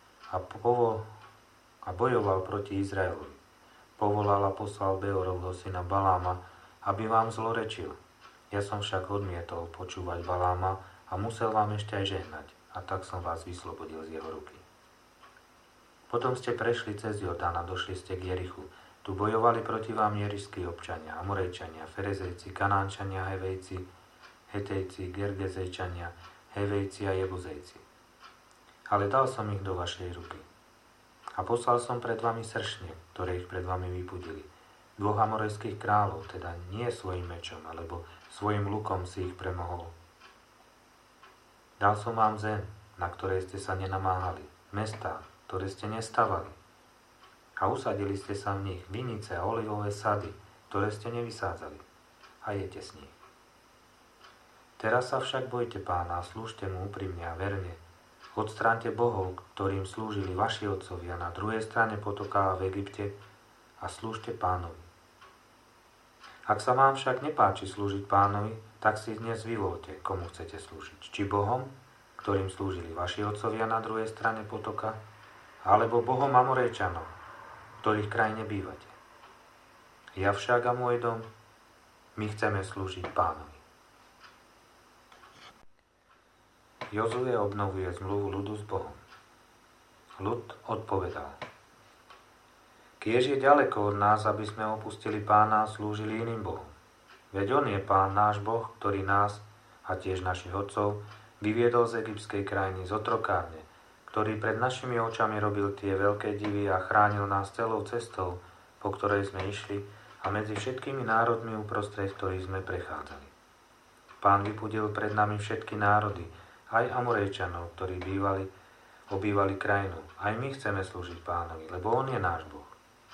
a bojoval proti Izraelovi. Povolal a poslal Beorovho syna Baláma, aby vám zlorečil. Ja som však odmietol počúvať Baláma a musel vám ešte aj žehnať, a tak som vás vyslobodil z jeho ruky. Potom ste prešli cez Jordán a došli ste k Jerichu. Tu bojovali proti vám jerišskí občania, Amorejčania, Ferezejci, Kanánčania, Hevejci, Hetejci, Gergezejčania, Hevejci a Jebuzejci. Ale dal som ich do vašej ruky. A poslal som pred vami sršne, ktoré ich pred vami vypudili. Dvoch amorejských kráľov, teda nie svojim mečom, alebo svojim lukom si ich premohol. Dal som vám zem, na ktorej ste sa nenamáhali, mestá, ktoré ste nestavali. A usadili ste sa v nich, vinice a olivové sady, ktoré ste nevysádzali. A jete s nich. Teraz sa však bojte Pána a slúžte mu úprimne a verne. Odstráňte bohov, ktorým slúžili vaši otcovia na druhej strane potoka v Egypte, a slúžte Pánovi. Ak sa vám však nepáči slúžiť Pánovi, tak si dnes vyvoľte, komu chcete slúžiť. Či bohom, ktorým slúžili vaši otcovia na druhej strane potoka, alebo bohom Amorejčanov, ktorých krajine bývate. Ja však a môj dom, my chceme slúžiť Pánovi. Jozue obnovuje zmluvu ľudu s Bohom. Ľud odpovedal: Kiež je ďaleko od nás, aby sme opustili Pána a slúžili iným bohom. Veď on je Pán, náš Boh, ktorý nás a tiež našich otcov vyviedol z egyptskej krajiny, z otrokárne, ktorý pred našimi očami robil tie veľké divy a chránil nás celou cestou, po ktorej sme išli, a medzi všetkými národmi uprostred ktorých sme prechádzali. Pán vypudil pred nami všetky národy, aj Amorejčanov, ktorí obývali krajinu. Aj my chceme slúžiť Pánovi, lebo on je náš Boh.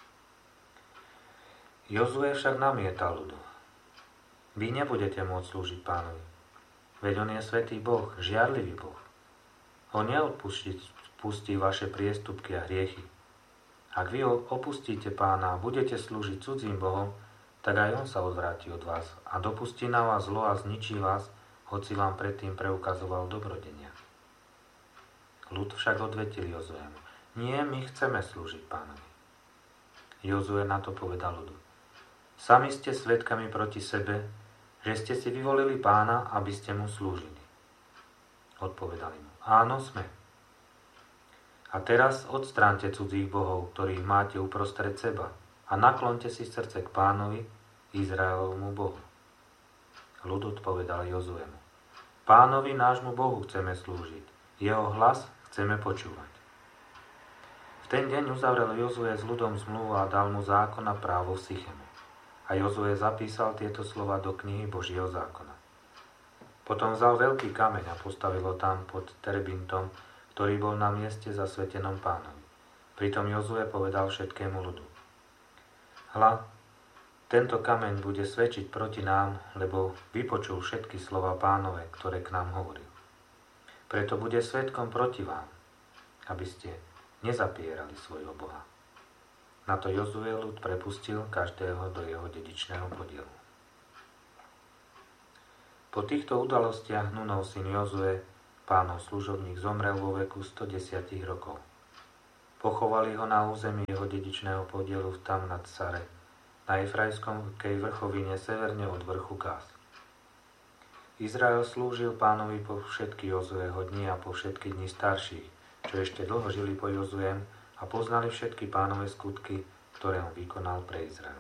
Jozue však namietal ľudu: Vy nebudete môcť slúžiť Pánovi, veď on je svätý Boh, žiarlivý Boh. On neodpustí vaše priestupky a hriechy. Ak vy opustíte Pána a budete slúžiť cudzím bohom, tak aj on sa odvráti od vás a dopustí na vás zlo a zničí vás, hoci vám predtým preukazoval dobrodenia. Ľud však odvetil Jozuemu: Nie, my chceme slúžiť Pánovi. Jozue na to povedal ľudu: Sami ste svedkami proti sebe, že ste si vyvolili Pána, aby ste mu slúžili. Odpovedali mu: Áno, sme. A teraz odstránte cudzích bohov, ktorých máte uprostred seba, a naklonte si srdce k Pánovi, Izraelovmu Bohu. Ľud odpovedal Jozuemu: Pánovi nášmu Bohu chceme slúžiť, jeho hlas chceme počúvať. V ten deň uzavrel Jozue s ľudom zmluvu a dal mu zákon a právo v Sichemu. A Jozue zapísal tieto slova do knihy Božieho zákona. Potom vzal veľký kameň a postavil ho tam pod terebintom, ktorý bol na mieste zasvetenom Pánovi. Pritom Jozue povedal všetkému ľudu: Hľa, tento kameň bude svedčiť proti nám, lebo vypočul všetky slova Pánove, ktoré k nám hovoril. Preto bude svedkom proti vám, aby ste nezapierali svojho Boha. Na to Jozue ľud prepustil každého do jeho dedičného podielu. Po týchto udalostiach Nunov syn Jozue, Pánov služobník, zomrel vo veku 110 rokov. Pochovali ho na území jeho dedičného podielu v Tamnat-Sare, na Efraimskej vrchovine severne od vrchu Kás. Izrael slúžil Pánovi po všetky Jozueho dni a po všetky dni starších, čo ešte dlho žili po Jozuem a poznali všetky Pánove skutky, ktoré on vykonal pre Izrael.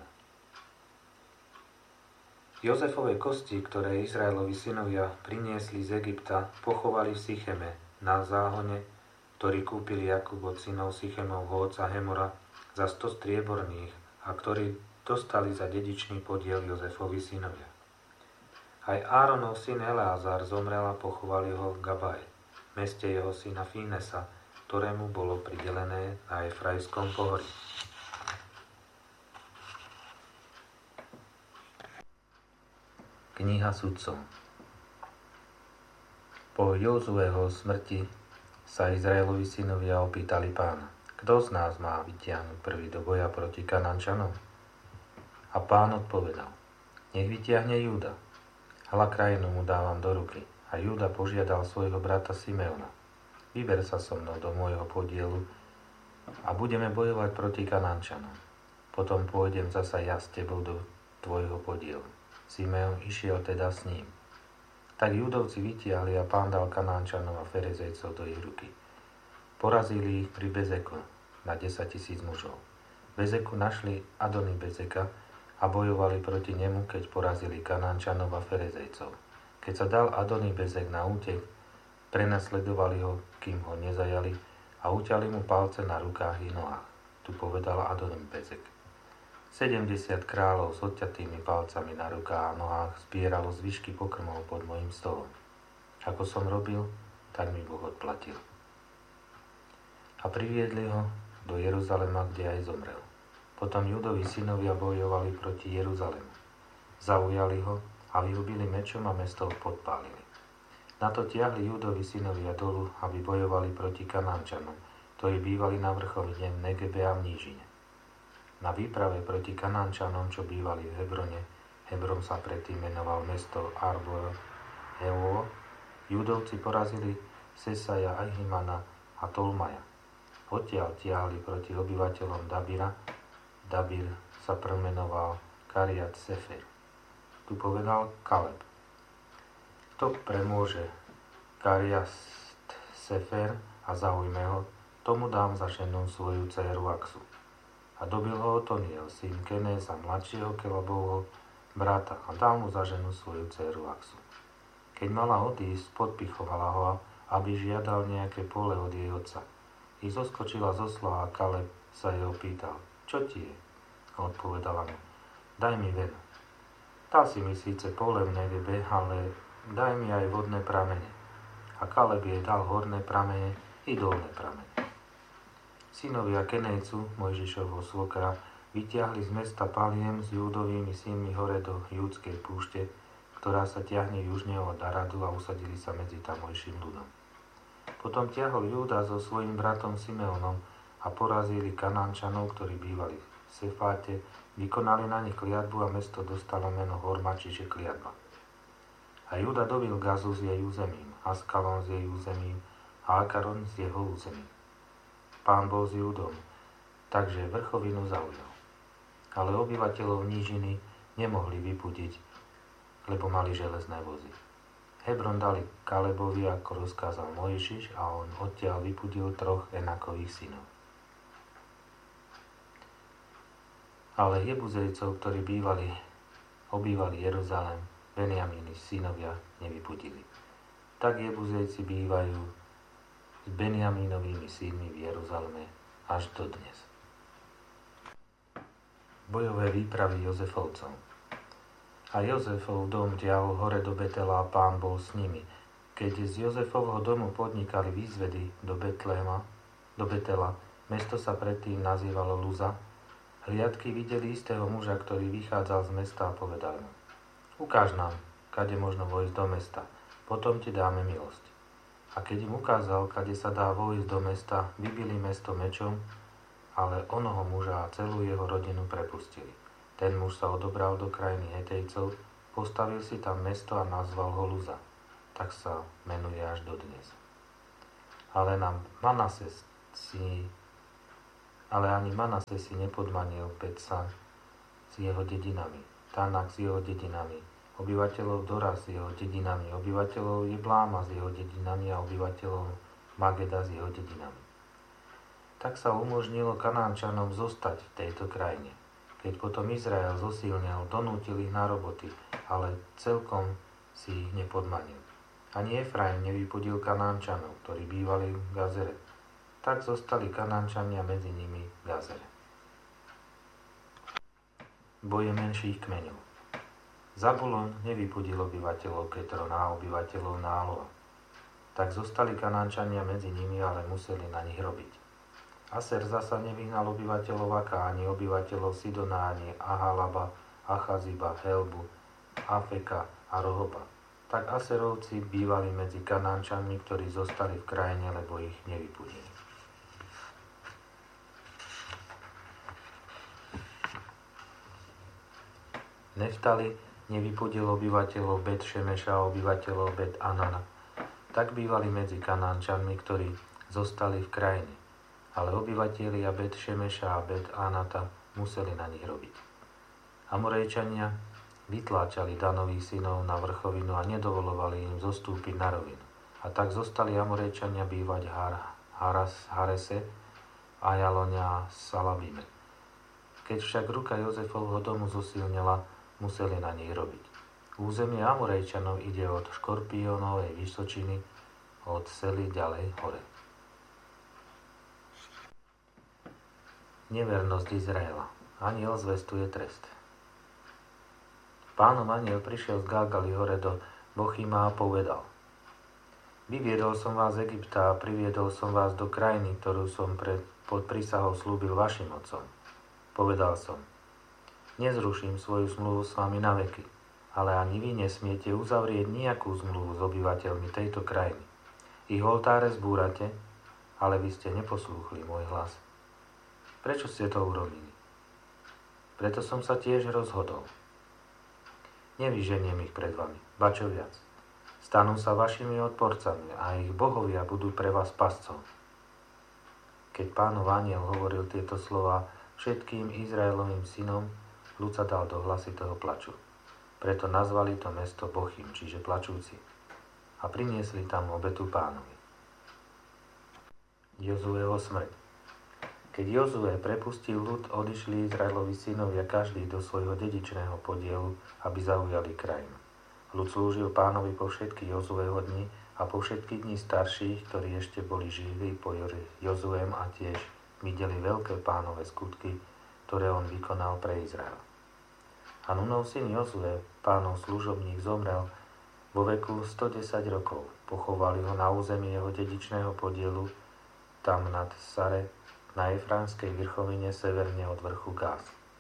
Jozefove kosti, ktoré Izraelovi synovia priniesli z Egypta, pochovali v Sycheme, na záhone, ktorý kúpil Jakub od synov Sychemovho otca Hemora za 100 strieborných a ktorí dostali za dedičný podiel Jozefovi synovia. Aj Áronov syn Eleazar zomrel a pochovali ho v Gabaje, meste jeho syna Fínesa, ktorému bolo pridelené na Efraimskom pohorí. Kniha sudcov. Po Jozueho smrti sa Izraelovi synovia opýtali Pána: Kto z nás má vytiahnuť prvý do boja proti Kanánčanom? A Pán odpovedal: Nech vytiahne Júda. Hľa, krajinu mu dávam do ruky. A Júda požiadal svojho brata Simeona: Vyber sa so mnou do môjho podielu a budeme bojovať proti Kanánčanom. Potom pôjdem zasa ja s tebou do tvojho podielu. Simeon išiel teda s ním. Tak Júdovci vytiahli a Pán dal Kanánčanov a Ferezejcov do ich ruky. Porazili ich pri Bezeku na 10 000 mužov. V Bezeku našli Adony Bezeka a bojovali proti nemu, keď porazili Kanánčanov a Ferezejcov. Keď sa dal Adony Bezek na útek, prenasledovali ho, kým ho nezajali a uťali mu palce na rukách i nohách. Tu povedal Adony Bezek: 70 kráľov s odťatými palcami na rukách a nohách zbieralo zvyšky pokrmov pod mojím stolom. Ako som robil, tak mi Boh odplatil. A priviedli ho do Jeruzalema, kde aj zomrel. Potom Júdovi synovia bojovali proti Jeruzalemu. Zaujali ho a vyhubili mečom a mesto podpálili. Na to tiahli Júdovi synovia dolu, aby bojovali proti Kanánčanom, ktorí bývali na vrchovine v Negebe a v nížine. Na výprave proti Kanánčanom, čo bývali v Hebrone, Hebron sa predtým menoval mesto Arbor Hevo, Júdovci porazili Sesaja, Ahimana a Tolmaja. Odtiaľ tiahli proti obyvateľom Dabira. Dabir sa premenoval Kariat Sefer. Tu povedal Kaleb: Kto premôže Kariat Sefer a zaujme ho, tomu dám za ženu svoju dcéru Aksu. A dobil ho Otoniel, syn Kenéza, mladšieho Kelebovho brata, a dal mu za ženu svoju dcéru Aksu. Keď mala odísť, podpichovala ho, aby žiadal nejaké pole od jej otca. I zoskočila zo slova a Kaleb sa jej opýtal: Čo ti je? A odpovedala mu: Daj mi veno. Dal si mi síce pole v Negebe, ale daj mi aj vodné pramene. A Kaleb jej dal horné pramene i dolné pramene. Synovia Kenejcu, Mojžišovho svokra, vytiahli z mesta Paliem s Júdovými synmi hore do Júdskej púšte, ktorá sa ťahne južne od Aradu, a usadili sa medzi tamojším ľudom. Potom ťahol Júda so svojím bratom Simeonom a porazili Kanánčanov, ktorí bývali v Sefáte, vykonali na nich kliatbu a mesto dostalo meno Horma, čiže kliatba. A Júda dobil Gazu s jej územím, Askalon s jej územím a Akaron s jeho územím. Pán bol s Júdom, takže vrchovinu zaujal. Ale obyvateľov nížiny nemohli vypudiť, lebo mali železné vozy. Hebron dali Kalebovi, ako rozkázal Mojžiš, a on odtiaľ vypudil 3 Enakových synov. Ale Jebuzejcov, ktorí obývali Jeruzalém, Benjamíny synovia nevypudili. Tak Jebuzejci bývajú s Benjamínovými synmi v Jeruzaleme až do dnes. Bojové výpravy Jozefovcov. A Jozefov dom ťahol hore do Betela a Pán bol s nimi. Keď z Jozefovho domu podnikali výzvedy do Betela, mesto sa predtým nazývalo Luza, hliadky videli istého muža, ktorý vychádzal z mesta, a povedal mu: Ukáž nám, kade možno vojsť do mesta, potom ti dáme milosť. A keď im ukázal, kade sa dá vojsť do mesta, vybili mesto mečom, ale onoho muža a celú jeho rodinu prepustili. Ten muž sa odobral do krajiny Hetejcov, Postavil si tam mesto a nazval ho Luza. Tak sa menuje až dodnes. Ale ani Manases si nepodmanil Betsan s jeho dedinami, Tanak s jeho dedinami, obyvateľov Dora s jeho dedinami, obyvateľov Jebláma s jeho dedinami a obyvateľov Mageda s jeho dedinami. Tak sa umožnilo Kanánčanom zostať v tejto krajine. Keď potom Izrael zosilnil, donútil ich na roboty, ale celkom si ich nepodmanil. Ani Efraim nevypudil Kanánčanov, ktorí bývali v Gazere. Tak zostali Kanánčania medzi nimi v Gazere. Boje menších kmeňov. Zabulon nevypudil obyvateľov Ketrona a obyvateľov Náloa. Tak zostali Kanánčania medzi nimi, ale museli na nich robiť. Aser zasa nevyhnal obyvateľov Aká, ani obyvateľov Sidona, ani Ahalaba, Achaziba, Helbu, Afeka a Rohoba. Tak Aserovci bývali medzi Kanánčanmi, ktorí zostali v krajine, lebo ich nevypudili. Neftali nevypudil obyvateľov Bet Šemeša a obyvateľov Bet Anana. Tak bývali medzi Kanánčanmi, ktorí zostali v krajine. Ale obyvatelia Bet Šemeša a Bet Anata museli na nich robiť. Amorejčania vytláčali Danových synov na vrchovinu a nedovolovali im zostúpiť na rovinu. A tak zostali Amorejčania bývať Harese, Ajalone a Salabime. Keď však ruka Jozefovho domu zosilnila, museli na nej robiť. Územie Amorejčanov ide od Škorpiónovej vysočiny, od Sely ďalej hore. Nevernosť Izraela. Anjel zvestuje trest. Pánov anjel prišiel z Galgali hore do Bochima a povedal: Vyviedol som vás z Egypta a priviedol som vás do krajiny, ktorú som pod prísahou slúbil vašim otcom. Povedal som: Nezruším svoju zmluvu s vami na veky, ale ani vy nesmiete uzavrieť nejakú zmluvu s obyvateľmi tejto krajiny. Ich oltáre zbúrate, ale vy ste neposlúchli môj hlas. Prečo ste to urobili? Preto som sa tiež rozhodol. Nevyženiem ich pred vami, ba čo viac. Stanú sa vašimi odporcami a ich bohovia budú pre vás pascom. Keď Pánov anjel hovoril tieto slová všetkým Izraelovým synom, ľud sa dal do hlasitého plaču. Preto nazvali to mesto Bochim, čiže plačúci. A priniesli tam obetu Pánovi. Jozueho smrť. Keď Jozue prepustil ľud, odišli Izraelovi synovia každý do svojho dedičného podielu, aby zaujali krajinu. Ľud slúžil Pánovi po všetky Jozueho dni a po všetky dni starších, ktorí ešte boli živí po Jozuem a tiež videli veľké Pánove skutky, ktoré on vykonal pre Izrael. A Nunov syn Jozue, Pánov služobník, zomrel vo veku 110 rokov. Pochovali ho na území jeho dedičného podielu, tam nad Sare, na Efránskej vrchovine severne od vrchu Gáz.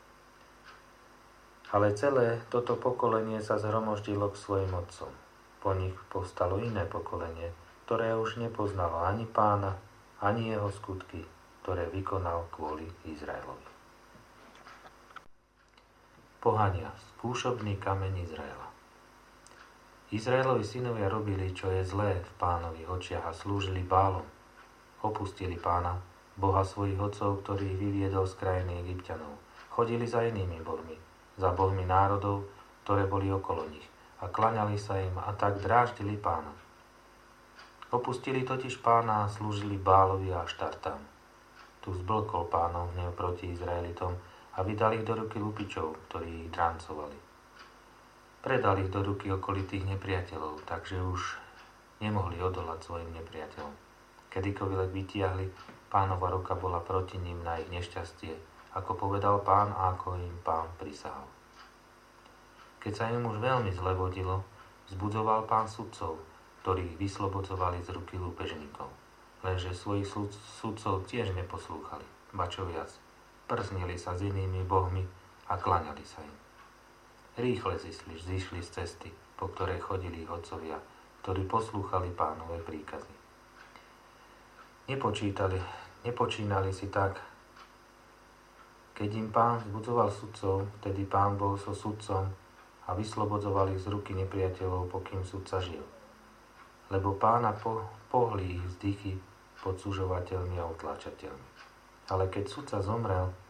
Ale celé toto pokolenie sa zhromoždilo k svojim otcom. Po nich povstalo iné pokolenie, ktoré už nepoznalo ani Pána, ani jeho skutky, ktoré vykonal kvôli Izraelovi. Pohania, skúšobný kameň Izraela. Izraelovi synovia robili, čo je zlé v Pánových očiach a slúžili Bálom. Opustili Pána, Boha svojich otcov, ktorý ich vyviedol z krajiny Egypťanov. Chodili za inými bohmi, za bohmi národov, ktoré boli okolo nich, a klaňali sa im a tak dráždili Pána. Opustili totiž Pána a slúžili Bálovi a Štartám. Tu zblkol Pánov hnev proti Izraelitom a vydali ich do ruky lupičov, ktorí ich drancovali. Predali ich do ruky okolitých nepriateľov, takže už nemohli odolať svojim nepriateľom. Kedykoľvek vytiahli, Pánova ruka bola proti ním na ich nešťastie, ako povedal Pán a ako im Pán prisahal. Keď sa im už veľmi zle vodilo, vzbudzoval Pán sudcov, ktorých vyslobodzovali z ruky lúpežníkov. Lenže svojich sudcov tiež neposlúchali, ba čo viac, prznili sa s inými bohmi a klaňali sa im. Rýchle zišli z cesty, po ktorej chodili ich otcovia, ktorí poslúchali Pánove príkazy. Nepočínali si tak. Keď im Pán vzbudzoval sudcov, vtedy Pán bol so sudcom a vyslobodzovali z ruky nepriateľov, pokým sudca žil. Lebo pána pohli ich vzdychy pod sužovateľmi a utláčateľmi. Ale keď sudca zomrel,